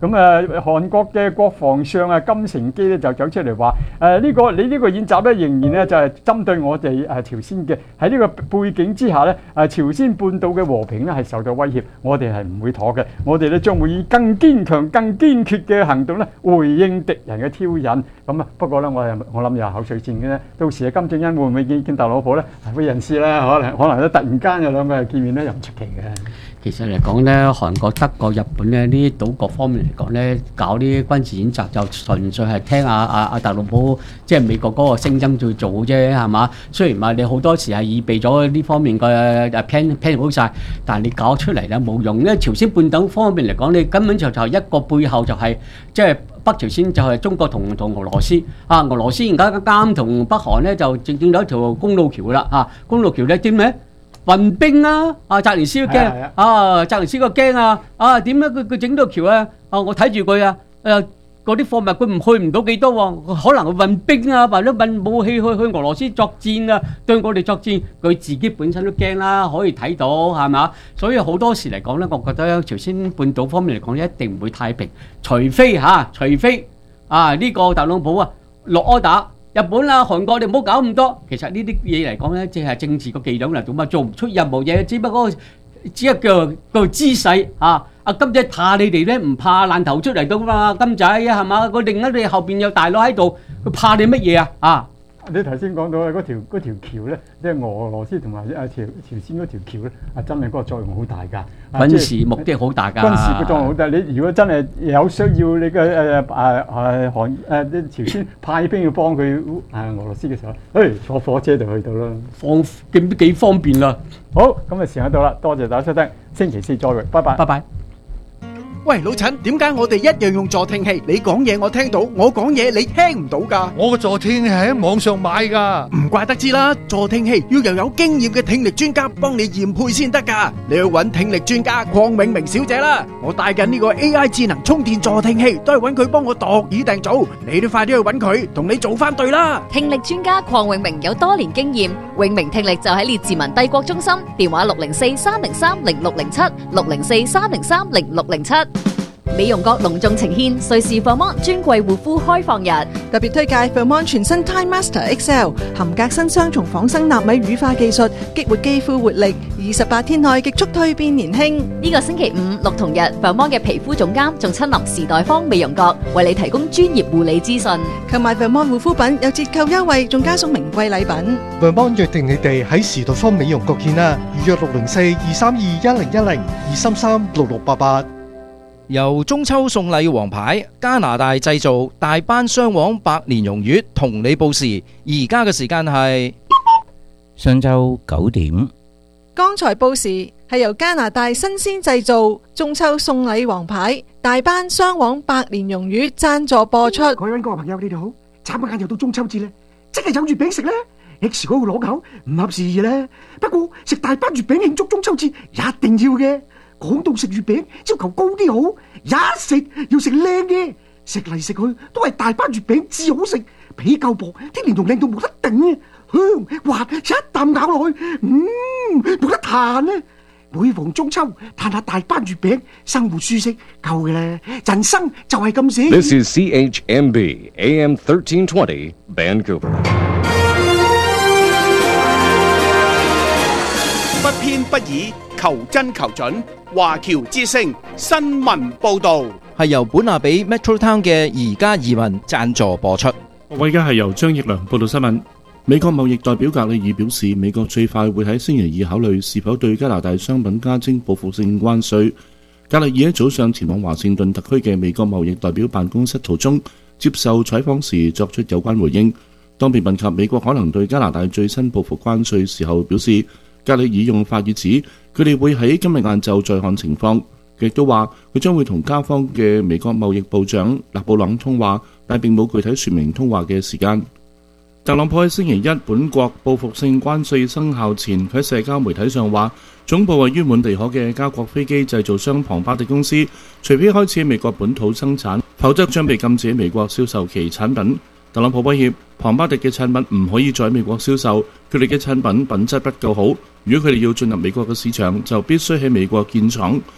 O: 咁誒韓國嘅國防相啊金成基咧就走出嚟話誒呢個你呢個演習咧仍然咧就係針對我哋誒朝鮮嘅，喺呢個背景之下咧誒朝鮮半島嘅和平咧係受到威脅，我哋係唔會妥嘅，我哋咧將會以更堅強、更堅決嘅行動咧回應敵人嘅挑釁。咁啊不過咧我係我諗有口水戰嘅咧，到時啊金正恩會唔會見見特朗普咧？係會人事啦，可能可能咧突然間有兩個人見面咧又唔出奇嘅。
P: 其實嚟講咧，韓國、德國、日本咧呢啲島國方面嚟講咧，搞啲軍事演習就純粹係聽阿阿阿特朗普即係美國嗰個聲音去做啫，係嘛？雖然話你好多時係預備咗呢方面嘅 plan plan 好曬，但係你搞出嚟咧冇用。因為朝鮮半島方面嚟講，你根本就就係一個背後就係即係北朝鮮就係中國同同俄羅斯啊，俄羅斯而家啱同北韓咧就正正有一條公路橋啦啊，公路橋咧點咩？運兵啊！啊，澤連斯都驚啊！澤連斯個驚啊！啊，點解佢佢整到橋啊？啊，我睇住佢啊！誒，嗰啲貨物佢唔去唔到幾多喎？可能運兵啊，或者運武器去去俄羅斯作戰啊，對我哋作戰，佢自己本身都驚啦，可以睇到係嘛？所以好多時嚟講咧，我覺得朝鮮半島方面嚟講咧，一定唔會太平，除非嚇，除非啊呢個特朗普啊落 order。日本啊、韓國，你唔好搞咁多。其實呢啲嘢嚟講咧，即係政治個伎倆嚟做嘛，做唔出任何嘢，只不過只係叫個姿勢啊。阿金仔怕你哋咧，唔怕爛頭出嚟到嘛，金仔係嘛？佢另一你後邊有大佬喺度，佢怕你乜嘢啊？啊！
O: 你頭先講到嗰條嗰條橋咧，即係俄羅斯同埋啊朝朝鮮嗰條橋咧，啊真係嗰個作用好大㗎。
P: 軍事目的好大㗎。
O: 軍事嘅作用好大。你如果真係有需要，你嘅誒誒誒韓誒啲朝鮮派兵要幫佢誒俄羅斯嘅時候，誒坐火車就去到啦，
P: 方幾幾方便啦。
O: 好，咁啊時間到啦，多謝大家收聽，星期四再會，拜拜，
P: 拜拜。
I: 喂，老陳，點解我哋一樣用助聽器？你講嘢我聽到，我講嘢你聽唔到噶？
T: 我個助聽器係喺網上買噶，
I: 唔怪得知啦。助聽器要由有經驗嘅聽力專家幫你驗配先得噶。你去揾聽力專家鄺永明小姐啦。我帶緊呢個 A I 智能充電助聽器，都係揾佢幫我度耳訂造。你都快啲去揾佢，同你做翻對啦。
S: 聽力專家鄺永明有多年經驗，永明聽力就喺列治文帝國中心，電話六零四三零三零六零七六零四三零三零六零七。美容閣隆重呈獻瑞士 Vermont 專櫃護膚開放日，
G: 特別推介 Vermont 全新 Time Master X L 含革新雙重仿生納米乳化技術，激活肌膚活力，二十八天內極速蛻變年輕。
S: 呢個星期五六同日 Vermont 嘅皮膚總監仲親臨時代坊美容閣，為你提供專業護理資訊。
G: 購買 Vermont 護膚品有折扣優惠，仲加送名貴禮品。
J: Vermont 約定你哋喺時代坊美容閣見啦，預約六零四二三二一零一零二三三六六八八。
F: 由中秋送禮王牌加拿大製造大班雙黃百年榕月同你報時，而家嘅時間係
K: 上晝九點。
G: 剛才報時係由加拿大新鮮製造中秋送禮王牌大班雙黃百年榕月贊助播出。
Q: 各位溫哥華朋友，你哋好！眨下眼又到中秋節咧，即係有月餅食咧。X 嗰個攞口唔合時宜咧，不過食大班月餅慶祝中秋節一定要嘅。講到食月餅，要求高啲好，一食要食靚嘅，食嚟食去都係大班月餅至好食，皮夠薄，啲蓮蓉靚到冇得頂啊，香滑，一啖咬落去，嗯，冇得彈啊！每逢中秋，嘆下大班月餅，生活舒適夠嘅啦，人生就係咁寫。
L: This is C H M B A M thirteen twenty Vancouver。
H: 不偏不倚，求真求準。華僑之聲新聞報導
F: 係由本拿比 Metro Town 嘅而家移民贊助播出。
U: 各位，而家係由張奕良報道新聞。美國貿易代表格里爾表示，美國最快會喺星期二考慮是否對加拿大商品加徵報復性關稅。格里爾喺早上前往華盛頓特區嘅美國貿易代表辦公室途中接受採訪時作出有關回應。當被問及美國可能對加拿大最新報復關稅時候，表示格里爾用法語指佢哋會喺今日晏晝再看情況，亦都話佢將會同加方嘅美國貿易部長勒布朗通話，但並冇具體說明通話嘅時間。特朗普喺星期一本國報復性關稅生效前，佢喺社交媒體上話，總部位於滿地可嘅加國飛機製造商龐巴迪公司，除非開始喺美國本土生產，否則將被禁止喺美國銷售其產品。特朗普威脅龐巴迪嘅產品唔可以再喺美國銷售，佢哋嘅產品品質不夠好。如果佢哋要進入美國嘅市場，就必須喺美國建廠。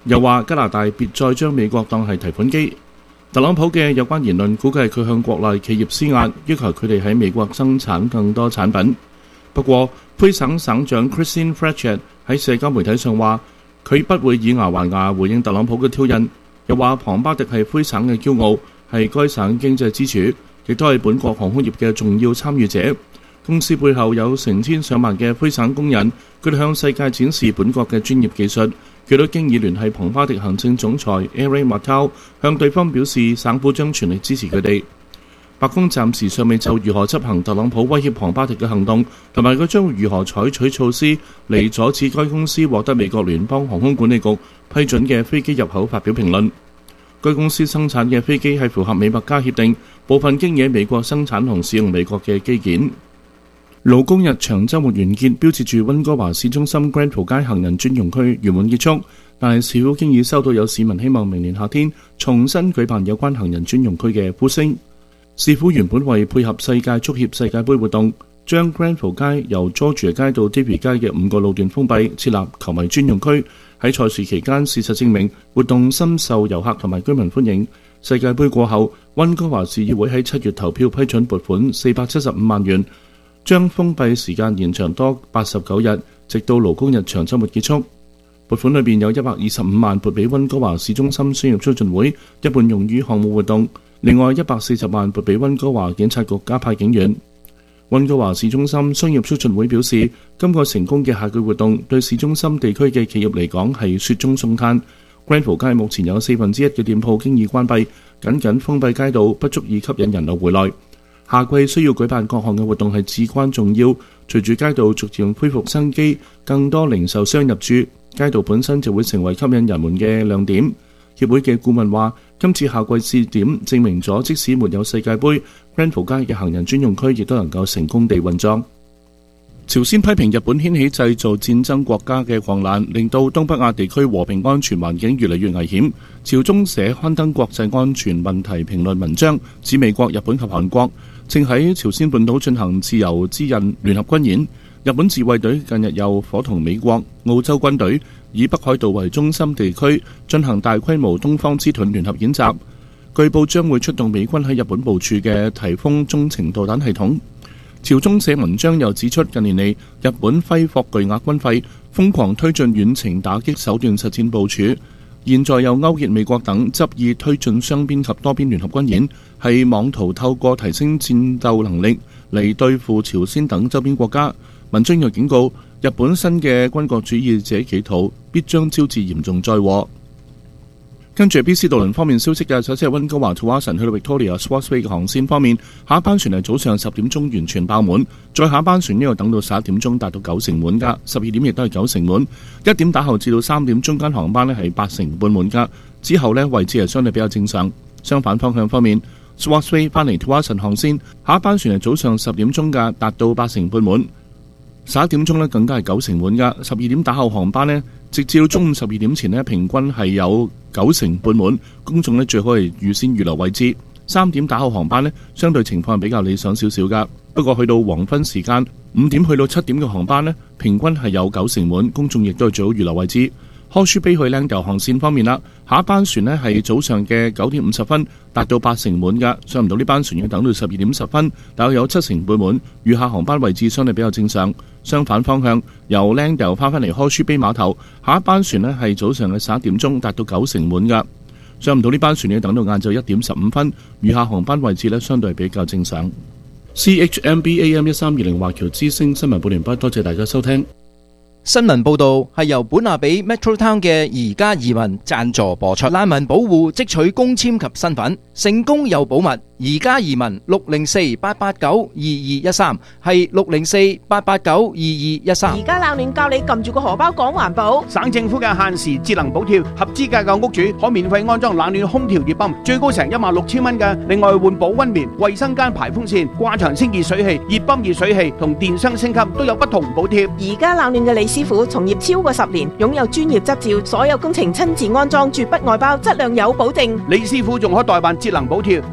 U: 又話加拿大別再將美國當係提款機。特朗普嘅有關言論估計係佢向國內企業施壓，要求佢哋喺美國生產更多產品。不過，魁省省長 Christine Fletcher 喺社交媒體上話，佢不會以牙還牙回應特朗普嘅挑釁，又話龐巴迪係魁省嘅驕傲，係該省經濟支柱，亦都係本國航空業嘅重要參與者。公司背後有成千上萬嘅魁省工人，佢哋向世界展示本國嘅專業技術。佢都經已聯繫龐巴迪行政總裁 Eric Martel， 向對方表示省府將全力支持佢哋。白宮暫時尚未就如何執行特朗普威脅龐巴迪嘅行動，同埋佢將會如何採取措施嚟阻止該公司獲得美國聯邦航空管理局批准嘅飛機入口發表評論。該公司生產嘅飛機係符合美墨加協定，部分經野美國生產同使用美國嘅機件。勞工日長週末完結，標誌住溫哥華市中心 Granville 街行人專用區圓滿結束。但係似乎經已收到有市民希望明年夏天重新舉辦有關行人專用區嘅呼聲。市府原本為配合世界足協世界盃活動，將 Granville 街由 Georgia 街到 Davie 街嘅五個路段封閉，設立球迷專用區。喺賽事期間，事實證明活動深受遊客同埋居民歡迎。世界盃過後，溫哥華市議會喺七月投票批准撥款四百七十五萬元。將封閉時間延長多八十九日，直到勞工日長週末結束。撥款裏面有一百二十五萬撥俾溫哥華市中心商業促進會，一半用於項目活動；另外一百四十萬撥俾溫哥華警察局加派警員。溫哥華市中心商業促進會表示，今個成功嘅夏季活動對市中心地區嘅企業嚟講係雪中送炭。Granville 街目前有四分之一嘅店鋪經已關閉，僅僅封閉街道不足以吸引人流回來。夏季需要舉辦各項嘅活動係至關重要。隨住街道逐漸恢復生機，更多零售商入駐，街道本身就會成為吸引人們嘅亮點。協會嘅顧問話，今次夏季試點證明咗，即使沒有世界盃， Granville 街嘅行人專用區亦都能夠成功地運作。朝鮮批評日本掀起製造戰爭國家嘅狂瀾，令到東北亞地區和平安全環境越嚟越危險。朝中社刊登國際安全問題評論文章，指美國、日本及韓國正喺朝鮮半島進行自由之刃聯合軍演。日本自衛隊近日又夥同美國、澳洲軍隊以北海道為中心地區進行大規模東方之盾聯合演習，據報將會出動美軍喺日本部署嘅颱風中程導彈系統。朝中社文章又指出，近年嚟日本揮霍巨額軍費，瘋狂推進遠程打擊手段實戰部署，現在又勾結美國等執意推進雙邊及多邊聯合軍演，係妄圖透過提升戰鬥能力嚟對付朝鮮等周邊國家。文章又警告，日本新嘅軍國主義者企圖必將招致嚴重災禍。跟住 B C 渡輪方面消息嘅，首先係溫哥華 Tsawwassen 去到 Victoria Swartz Bay 嘅航線方面，下一班船係早上十點鐘完全爆滿，再下一班船呢度等到十一點鐘達到九成滿㗎，十二點亦都係九成滿，一點打後至到三點中間航班呢係八成半滿㗎，之後呢位置係相對比較正常。相反方向方面 Swartz Bay 翻嚟 Tsawwassen 航線，下一班船係早上十點鐘㗎，達到八成半滿。十一點鐘呢更加係九成滿㗎，十二點打後航班呢，直至到中午十二點前呢，平均係有九成半滿，公眾呢最好係預先預留位置。三點打後航班呢，相對情況係比較理想少少㗎，不過去到黃昏時間五點去到七點嘅航班呢，平均係有九成滿，公眾亦都係最好預留位置。Horseshoe Bay 去 Langdale 航線方面啦，下一班船呢係早上嘅九點五十分達到八成滿㗎，上唔到呢班船要等到十二點十分，大約有七成半滿，餘下航班位置相對比較正常。相反方向由 Langdale 翻返嚟 Horseshoe Bay 碼頭，下一班船呢係早上嘅十一點鐘達到九成滿㗎，上唔到呢班船要等到晏晝一點十五分，餘下航班位置呢相對係比較正常。C H M B A M 一三二零華僑之聲新聞報完畢，多謝大家收聽。
F: 新聞報道係由本亞比 Metro Town 嘅宜家移民贊助播出。難民保護即取公簽及身份，成功又保密。宜家移民六零四八八九二二一三係六零四八八九二二一三。
B: 而家冷暖教你撳住個荷包講環保。
H: 省政府嘅限時節能補貼，合資格嘅屋主可免費安裝冷暖空調熱泵，最高成一萬六千蚊嘅。另外換保溫棉、衛生間排風扇、掛牆清熱水器、熱泵熱水器同電箱升級都有不同補貼。
B: 而家冷暖嘅李師傅從業超過十年，擁有專業執照，所有工程親自安裝，絕不外包，質量有保證。
H: 李師傅仲可代辦節能補貼，保險齊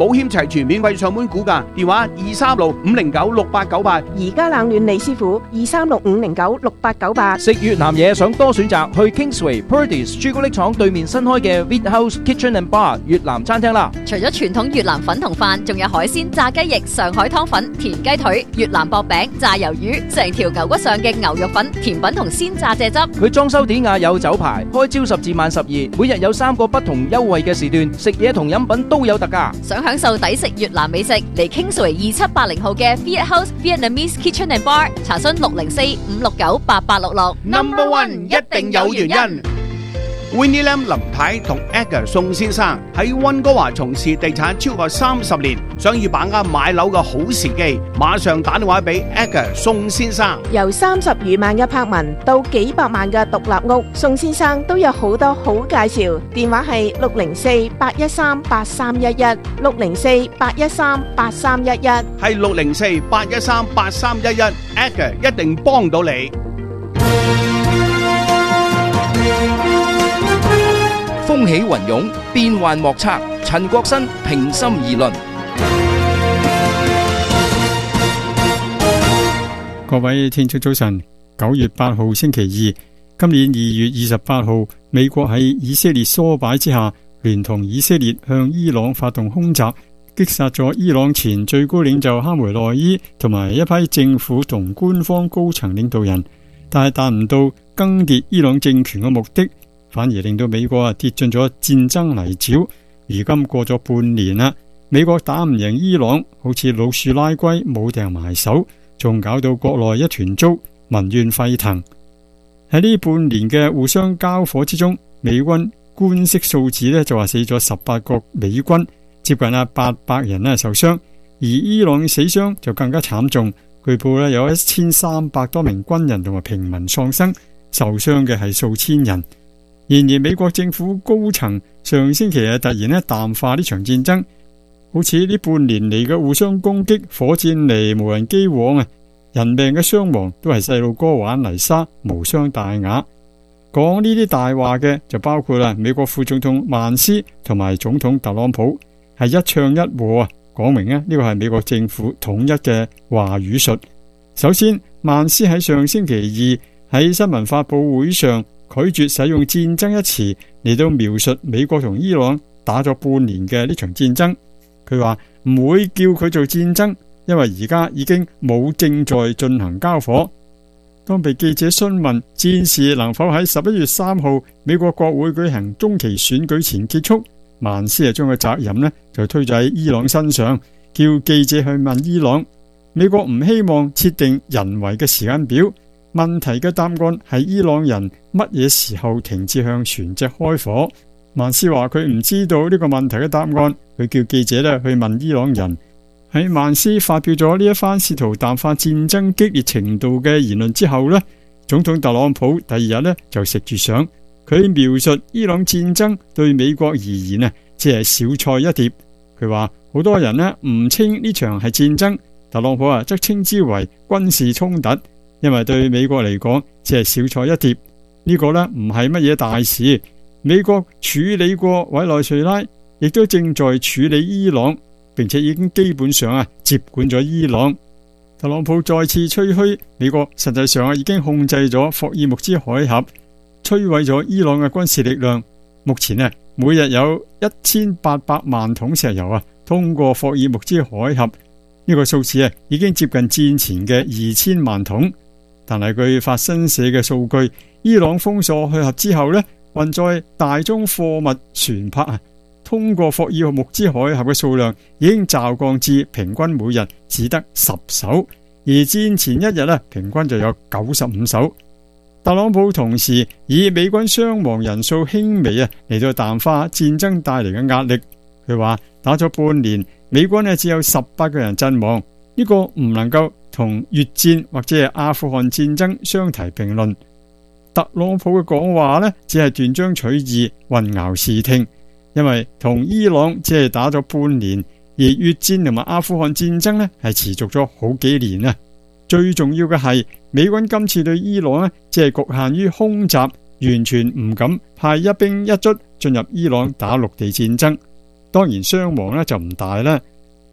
H: 全免費上門估價，電話二三六五零九六八九八。
B: 而家冷暖李師傅二三六五零九六八九八。
F: 食越南嘢想多選擇，去 Kingsway Purdey's 朱古力廠對面新開嘅 Wheat House Kitchen and Bar 越南餐廳啦。
S: 除咗傳統越南粉同飯，仲有海鮮、炸雞翼、上海湯粉、田雞腿、越南薄餅、炸魷魚，成條牛骨上嘅牛肉粉、甜品同鮮炸蔗汁。
F: 佢裝修典雅有酒牌，開朝十至晚十二，每日有三個不同優惠嘅時段，食嘢同飲品都有特價。
S: 想享受抵食越南美食，嚟 Kingsway 二七八零號嘅 Wheat House Vietnamese Kitchen and Bar， 查詢六零四五六九八八六六。
H: Number One 一定有原因。Winnie Lam 林太同 Edgar 宋先生喺溫哥華從事地產超過三十年，想要把握買樓嘅好時機，馬上打電話俾 Edgar 宋先生。
B: 由三十餘萬嘅柏文到幾百萬嘅獨立屋，宋先生都有好多好介紹。電話係六零四八一三八三一一，六零四八一三八三一一，
H: 係六零四八一三八三一一 ，Edgar 一定幫到你。
F: 風起雲湧，變幻莫測。陳國新平心而論。
A: 各位聽眾早晨，九月八號星期二，今年二月二十八號，美國喺以色列唆擺之下，聯同以色列向伊朗發動空襲，擊殺咗伊朗前最高領袖哈梅內伊同埋一批政府同官方高層領導人，但係達唔到更迭伊朗政權嘅目的。反而令到美國啊跌進咗戰爭泥沼。如今過咗半年啦，美國打唔贏伊朗，好似老鼠拉龜，冇掟埋手，仲搞到國內一團糟，民怨沸騰。喺呢半年嘅互相交火之中，美軍官式數字呢就話死咗十八個美軍，接近啊八百人呢受傷，而伊朗死傷就更加慘重，據報呢有一千三百多名軍人同埋平民喪生，受傷嘅係數千人。然而美國政府高層上星期啊突然咧淡化呢場戰爭，好似呢半年嚟嘅互相攻擊，火箭嚟無人機往啊，人命嘅傷亡都係細路哥玩泥沙，無傷大雅。講呢啲大話嘅就包括啦美國副總統曼斯同埋總統特朗普，係一唱一和啊，講明呢呢個係美國政府統一嘅話語術。首先，曼斯喺上星期二喺新聞發佈會上拒絕使用戰爭一詞嚟到描述美國同伊朗打咗半年嘅呢場戰爭。佢話唔會叫佢做戰爭，因為而家已經冇正在進行交火。當被記者詢問戰事能否喺十一月三號美國國會舉行中期選舉前結束，曼斯係將個責任呢就推咗喺伊朗身上，叫記者去問伊朗。美國唔希望設定人為嘅時間表。問題嘅答案係伊朗人乜嘢時候停止向船隻開火。曼斯話佢唔知道呢個問題嘅答案，佢叫記者咧去問伊朗人。喺曼斯發表咗呢一番試圖淡化戰爭激烈程度嘅言論之後呢，總統特朗普第二日呢就食住上，佢描述伊朗戰爭對美國而言啊，只係小菜一碟。佢話好多人呢唔稱呢場係戰爭，特朗普啊則稱之為軍事衝突。因為對美國嚟講，只係小菜一碟，呢個呢唔係乜嘢大事。美國處理過委內瑞拉，亦都正在處理伊朗，並且已經基本上啊接管咗伊朗。特朗普再次吹噓美國實際上啊已經控制咗霍爾木茲海峽，摧毀咗伊朗嘅軍事力量。目前呢，每日有一千八百萬桶石油啊通過霍爾木茲海峽，呢個數字啊已經接近戰前嘅二千萬桶。但係據法新社嘅數據，伊朗封鎖海峽之後呢，運載大宗貨物船舶啊，通過霍爾木茲海峽嘅數量已經驟降至平均每日只得十艘，而戰前一日呢，平均就有九十五艘。特朗普同時以美軍傷亡人數輕微啊嚟到淡化戰爭帶嚟嘅壓力。佢話打咗半年，美軍呢只有十八個人陣亡，呢個唔能夠同越戰或者係阿富汗戰爭相提並論。特朗普嘅講話呢，只係斷章取義、混淆視聽，因為同伊朗只係打咗半年，而越戰同埋阿富汗戰爭呢係持續咗好幾年啊。最重要嘅係，美軍今次對伊朗呢，只係局限於空襲，完全唔敢派一兵一卒進入伊朗打陸地戰爭。當然傷亡呢就唔大啦。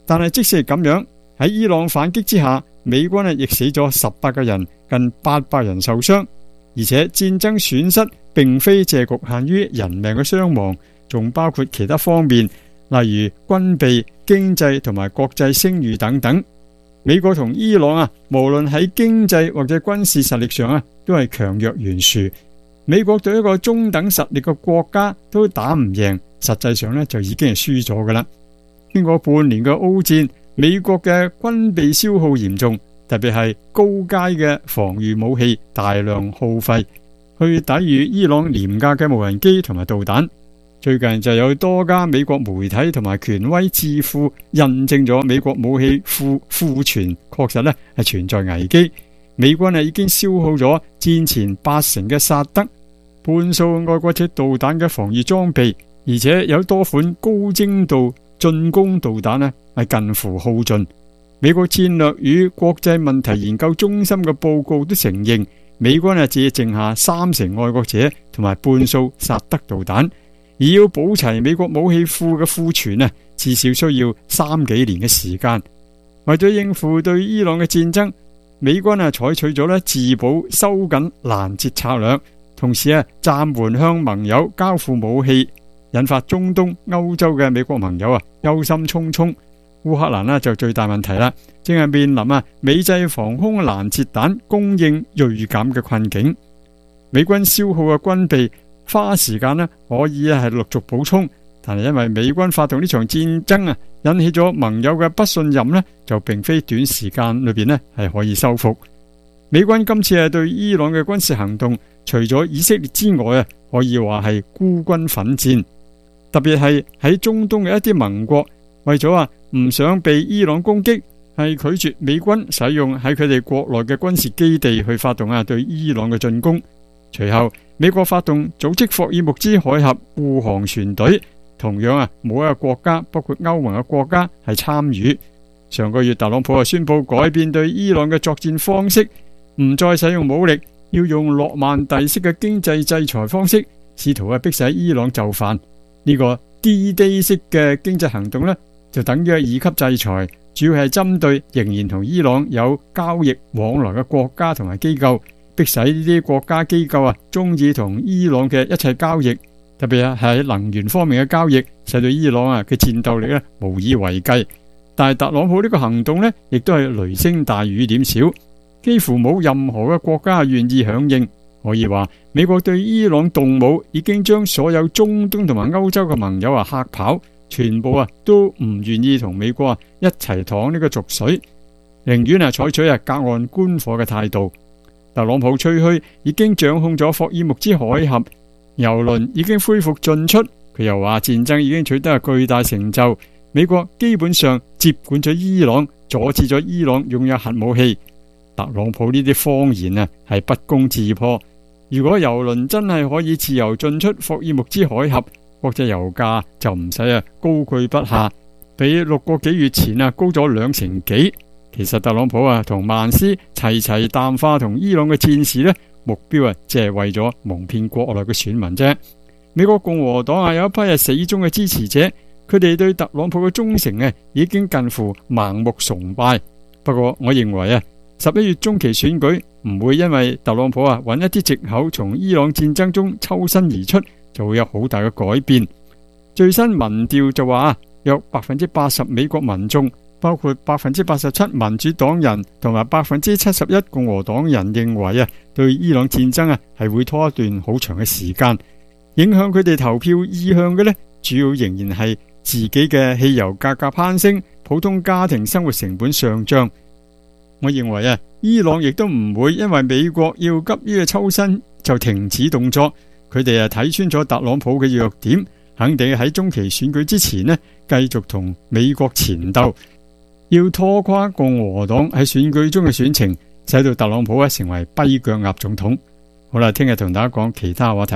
A: 但係即使係咁樣，喺伊朗反擊之下，美軍啊亦死咗十八個人，近八百人受傷。而且戰爭損失並非淨係局限於人命嘅傷亡，仲包括其他方面，例如軍備、經濟同埋國際聲譽等等。美國同伊朗啊，無論喺經濟或者軍事實力上啊，都係強弱懸殊。美國對一個中等實力嘅國家都打唔贏，實際上呢就已經係輸咗噶啦。經過半年嘅歐戰，美國嘅軍備消耗嚴重。特別係高階嘅防禦武器大量耗費，去抵禦伊朗廉價嘅無人機同埋導彈。最近就有多家美國媒體同埋權威智庫印證咗美國武器庫庫存確實咧係存在危機。美軍係已經消耗咗戰前八成嘅薩德、半數愛國者導彈嘅防禦裝備，而且有多款高精度進攻導彈咧係近乎耗盡。美國戰略與國際問題研究中心嘅報告都承認，美軍啊只剩下三成愛國者同埋半數薩德導彈，而要補齊美國武器庫嘅庫存啊，至少需要三幾年嘅時間。為咗應付對伊朗嘅戰爭，美軍啊採取咗咧自保收緊攔截策略，同時啊暫緩向盟友交付武器，引發中東、歐洲嘅美國盟友啊憂心忡忡。烏克蘭呢就最大問題啦，正係面臨啊美製防空攔截彈供應銳減嘅困境。美軍消耗嘅軍備花時間呢可以係陸續補充，但係因為美軍發動呢場戰爭啊，引起咗盟友嘅不信任呢，就並非短時間裏邊呢係可以收復。美軍今次係對伊朗嘅軍事行動，除咗以色列之外啊，可以話係孤軍奮戰，特別係喺中東嘅一啲盟國，為咗啊唔想被伊朗攻擊，係拒絕美軍使用喺佢哋國內嘅軍事基地去發動啊對伊朗嘅進攻。隨後美國發動組織霍爾木茲海峽護航船隊，同樣啊冇一個國家包括歐盟嘅國家係參與。上個月特朗普啊宣布改變對伊朗嘅作戰方式，唔再使用武力，要用諾曼第式嘅經濟制裁方式，試圖啊迫使伊朗就範。呢、這個 D-Day 式嘅經濟行動呢，就等於二級制裁，主要係針對仍然同伊朗有交易往來嘅國家同埋機構，迫使呢啲國家機構啊中意同伊朗嘅一切交易，特別係喺能源方面嘅交易，使到伊朗啊嘅戰鬥力咧無以為繼。但係特朗普呢個行動呢，亦都係雷聲大雨點小，幾乎冇任何嘅國家願意響應。可以話美國對伊朗動武已經將所有中東同埋歐洲嘅盟友啊嚇跑。全部啊都唔願意同美國啊一齊淌呢個濁水，寧願啊採取啊隔岸觀火嘅態度。特朗普吹噓已經掌控咗霍爾木茲海峽，油輪已經恢復進出。佢又話戰爭已經取得巨大成就，美國基本上接管咗伊朗，阻止咗伊朗擁有核武器。特朗普呢啲謊言啊係不攻自破。如果油輪真係可以自由進出霍爾木茲海峽，國際油價就唔使啊高踞不下，比六個幾月前啊高咗兩成幾。其實特朗普啊同曼斯齊齊淡化同伊朗嘅戰事呢，目標啊只係為咗蒙騙國內嘅選民啫。美國共和黨啊有一批係死忠嘅支持者，佢哋對特朗普嘅忠誠啊已經近乎盲目崇拜。不過我認為啊十一月中期選舉唔會因為特朗普啊揾一啲藉口從伊朗戰爭中抽身而出，就會有好大嘅改變。最新民調就話，約百分之八十美國民眾，包括百分之八十七民主黨人同埋百分之七十一共和黨人認為啊，對伊朗戰爭啊係會拖一段好長嘅時間。影響佢哋投票意向嘅呢，主要仍然係自己嘅汽油價格攀升，普通家庭生活成本上漲。我認為啊，伊朗亦都唔會因為美國要急於抽身就停止動作。佢哋啊睇穿咗特朗普嘅弱點，肯定喺中期選舉之前呢，繼續同美國纏鬥，要拖垮共和黨喺選舉中嘅選情，使到特朗普啊成為跛腳鴨總統。好啦，聽日同大家講其他話題。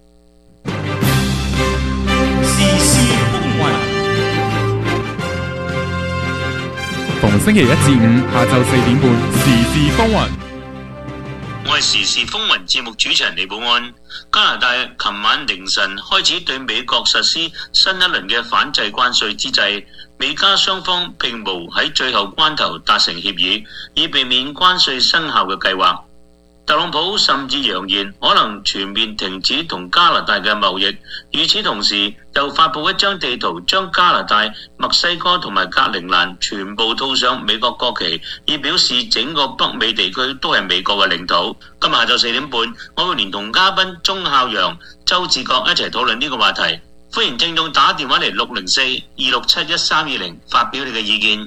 C: 時事風雲，逢星期一至五下晝四點半，時事風雲。
E: 我係時事風雲節目主持人李寶安。加拿大琴晚凌晨開始對美國實施新一輪嘅反制關稅之際，美加雙方並無喺最後關頭達成協議，以避免關稅生效嘅計劃。特朗普甚至揚言可能全面停止同加拿大嘅貿易，與此同時又發布一張地圖，將加拿大、墨西哥同埋格陵蘭全部套上美國國旗，以表示整個北美地區都係美國嘅領土。今日下晝四點半，我會連同嘉賓鐘孝陽、周志國一齊討論呢個話題。歡迎聽眾打電話嚟六零四二六七一三二零發表你嘅意見。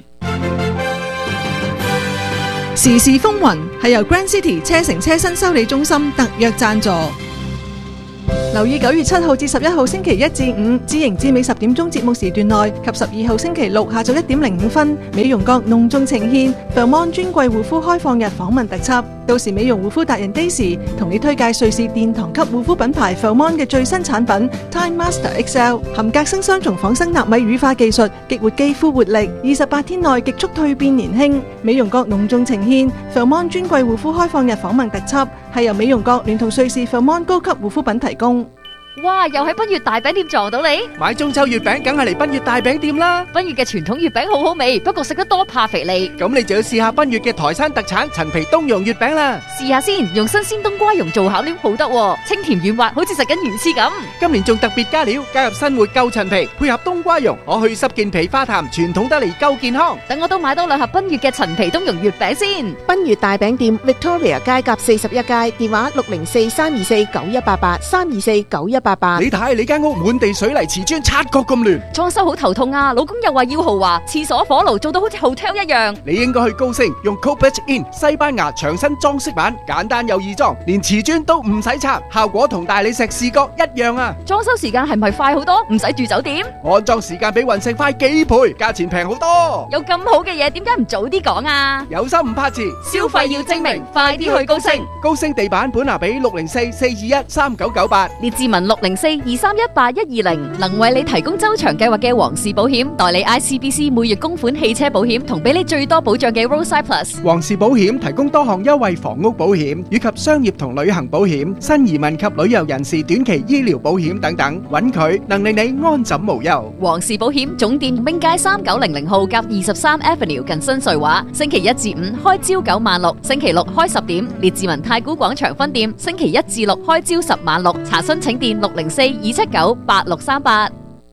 G: 時事風雲係由 Grand City 車城車身修理中心特約贊助。留意九月七號至十一號星期一至五，知盈至美十點鐘節目時段內及十二號星期六下晝一點零五分，美容閣隆重呈獻 Fairmont 專櫃護膚開放日訪問特輯。到時美容護膚達人 Daisy 同你推介瑞士殿堂級護膚品牌 Fairmont 嘅最新產品 Time Master X L， 含隔星雙重仿生納米乳化技術，激活肌膚活力，二十八天內極速蛻變年輕。美容閣隆重呈獻 Fairmont 專櫃護膚開放日訪問特輯，係由美容閣聯同瑞士 Fairmont 高級護膚品提供。
S: 哇！又喺賓悅大餅店撞到你，
I: 買中秋月餅梗係嚟賓悅大餅店啦。
S: 賓悅嘅傳統月餅好好味，不過食得多怕肥膩。
I: 咁你就要試下賓悅嘅台山特產陳皮冬蓉月餅啦。
S: 試下先，用新鮮冬瓜蓉做餡料好得喎，清甜軟滑，好似食緊魚翅咁。
I: 今年仲特別加料，加入新活舊陳皮，配合冬瓜蓉，可去濕健脾化痰，傳統得嚟夠健康。
S: 等我都買多兩盒賓悅嘅陳皮冬蓉月餅先。
B: 賓悅大餅店 Victoria 街甲四十一街，電話六零四三二四九一八八三二四九一八八。
I: 你睇你間屋滿地水泥瓷磚，察覺咁亂，
S: 裝修好頭痛啊！老公又話要豪華，廁所火爐做到好似 hotel 一樣。
I: 你應該去高升，用 Cobalt In 西班牙牆身裝飾板，簡單又易裝，連瓷磚都唔使拆，效果同大理石視覺一樣啊！
S: 裝修時間係咪快好多？唔使住酒店？
I: 安裝時間比雲石快幾倍，價錢平好多。
S: 有咁好嘅嘢，點解唔早啲講啊？
I: 有心唔怕遲，
S: 消費要精明，快啲去高升。
I: 高升地板本拿比六零四四二一三九九八，
S: 列志文六零四二三一八一二零，能為你提供周長計劃嘅皇氏保險，代理 I C B C 每月供款汽車保險，同俾你最多保障嘅 Roadside Plus。
I: 皇氏保險提供多項優惠房屋保險以及商業同旅行保險、新移民及旅遊人士短期醫療保險等等，揾佢能令你安枕無憂。
S: 皇氏保險總店兵街三九零零號夾二十三 Avenue 近新瑞華，星期一至五開朝九晚六，星期六開十點。列治文太古廣場分店星期一至六開朝十晚六，查詢請電六零四二七九八六三八。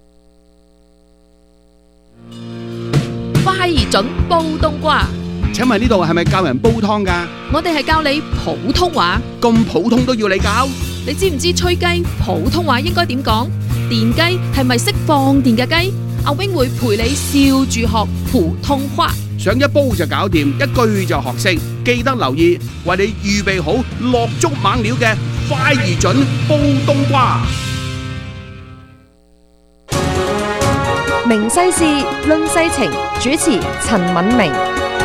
V: 快而準煲冬瓜。
H: 請問呢度係咪教人煲湯㗎？
V: 我哋係教你普通話。
H: 咁普通都要你教？
V: 你知唔知吹雞普通話應該點講？電雞係咪識放電嘅雞？阿 wing 會陪你笑住學普通話。
H: 想一煲就搞掂，一句就學識。記得留意，為你預備好落足猛料嘅快而準煲冬瓜。
B: 明世事，論世情，主持陳敏明。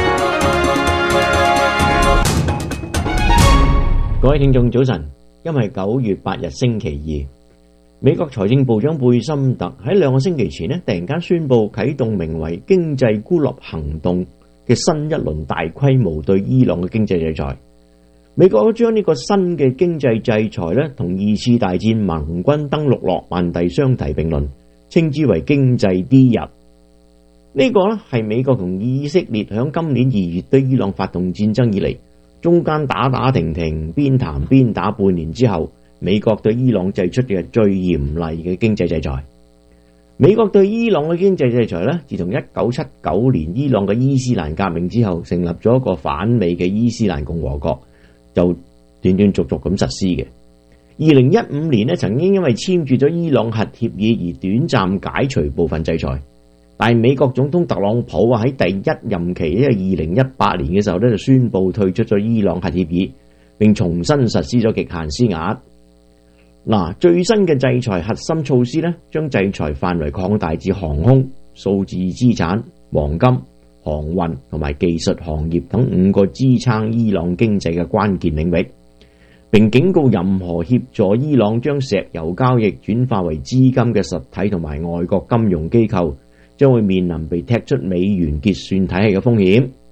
W: 各位聽眾早晨，今日係九月八日星期二。美國財政部長貝森特喺兩個星期前呢，突然間宣布啟動名為經濟孤立行動嘅新一輪大規模對伊朗嘅經濟制裁。美國都將呢個新嘅經濟制裁呢，同二次大戰盟軍登陸諾曼第相提並論，稱之為經濟 D 日。呢個呢係美國同以色列響今年二月對伊朗發動戰爭以嚟，中間打打停停，邊談邊打半年之後，美國對伊朗祭出嘅最嚴厲嘅經濟制裁。美國對伊朗嘅經濟制裁呢，自從一九七九年伊朗嘅伊斯蘭革命之後，成立咗一個反美嘅伊斯蘭共和國，就斷斷續續咁實施嘅。二零一五年呢，曾經因為簽署咗伊朗核協議而短暫解除部分制裁，但係美國總統特朗普啊喺第一任期，因為二零一八年嘅時候呢，就宣布退出咗伊朗核協議，並重新實施咗極限施壓。嗱，最新嘅制裁核心措施呢，將制裁範圍擴大至航空、數字資產、黃金、航運同埋技術行業等五個支撐伊朗經濟嘅關鍵領域，並警告任何協助伊朗將石油交易轉化為資金嘅實體同埋外國金融機構，將會面臨被踢出美元結算體系嘅風險。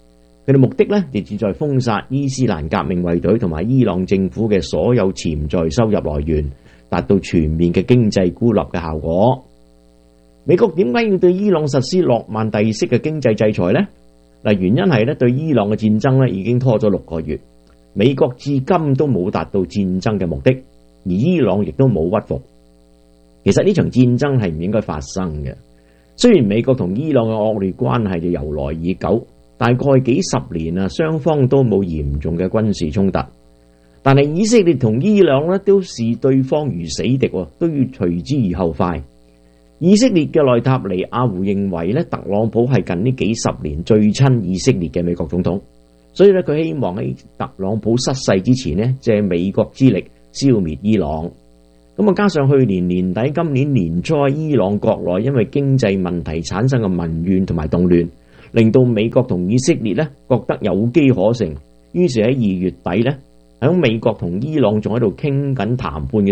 W: 佢哋目的呢，就旨在封殺伊斯蘭革命衛隊同埋伊朗政府嘅所有潛在收入來源，達到全面嘅經濟孤立嘅效果。美國點解要對伊朗實施諾曼第式嘅經濟制裁呢？嗱，原因係咧對伊朗嘅戰爭咧已經拖咗六個月，美國至今都冇達到戰爭嘅目的，而伊朗亦都冇屈服。其實呢場戰爭係唔應該發生嘅。雖然美國同伊朗嘅惡劣關係就由來已久，大概幾十年啊，雙方都冇嚴重嘅軍事衝突，但係以色列同伊朗咧都視對方如死敵，都要隨之而後快。以色列嘅內塔尼亞胡認為咧，特朗普係近呢幾十年最親以色列嘅美國總統，所以咧佢希望喺特朗普失勢之前咧，借美國之力消滅伊朗。咁啊，加上去年年底、今年年初，伊朗國內因為經濟問題產生嘅民怨同埋動亂，令到美國同以色列咧覺得有機可乘，於是喺二月底咧，喺美國同伊朗仲喺度傾緊談判嘅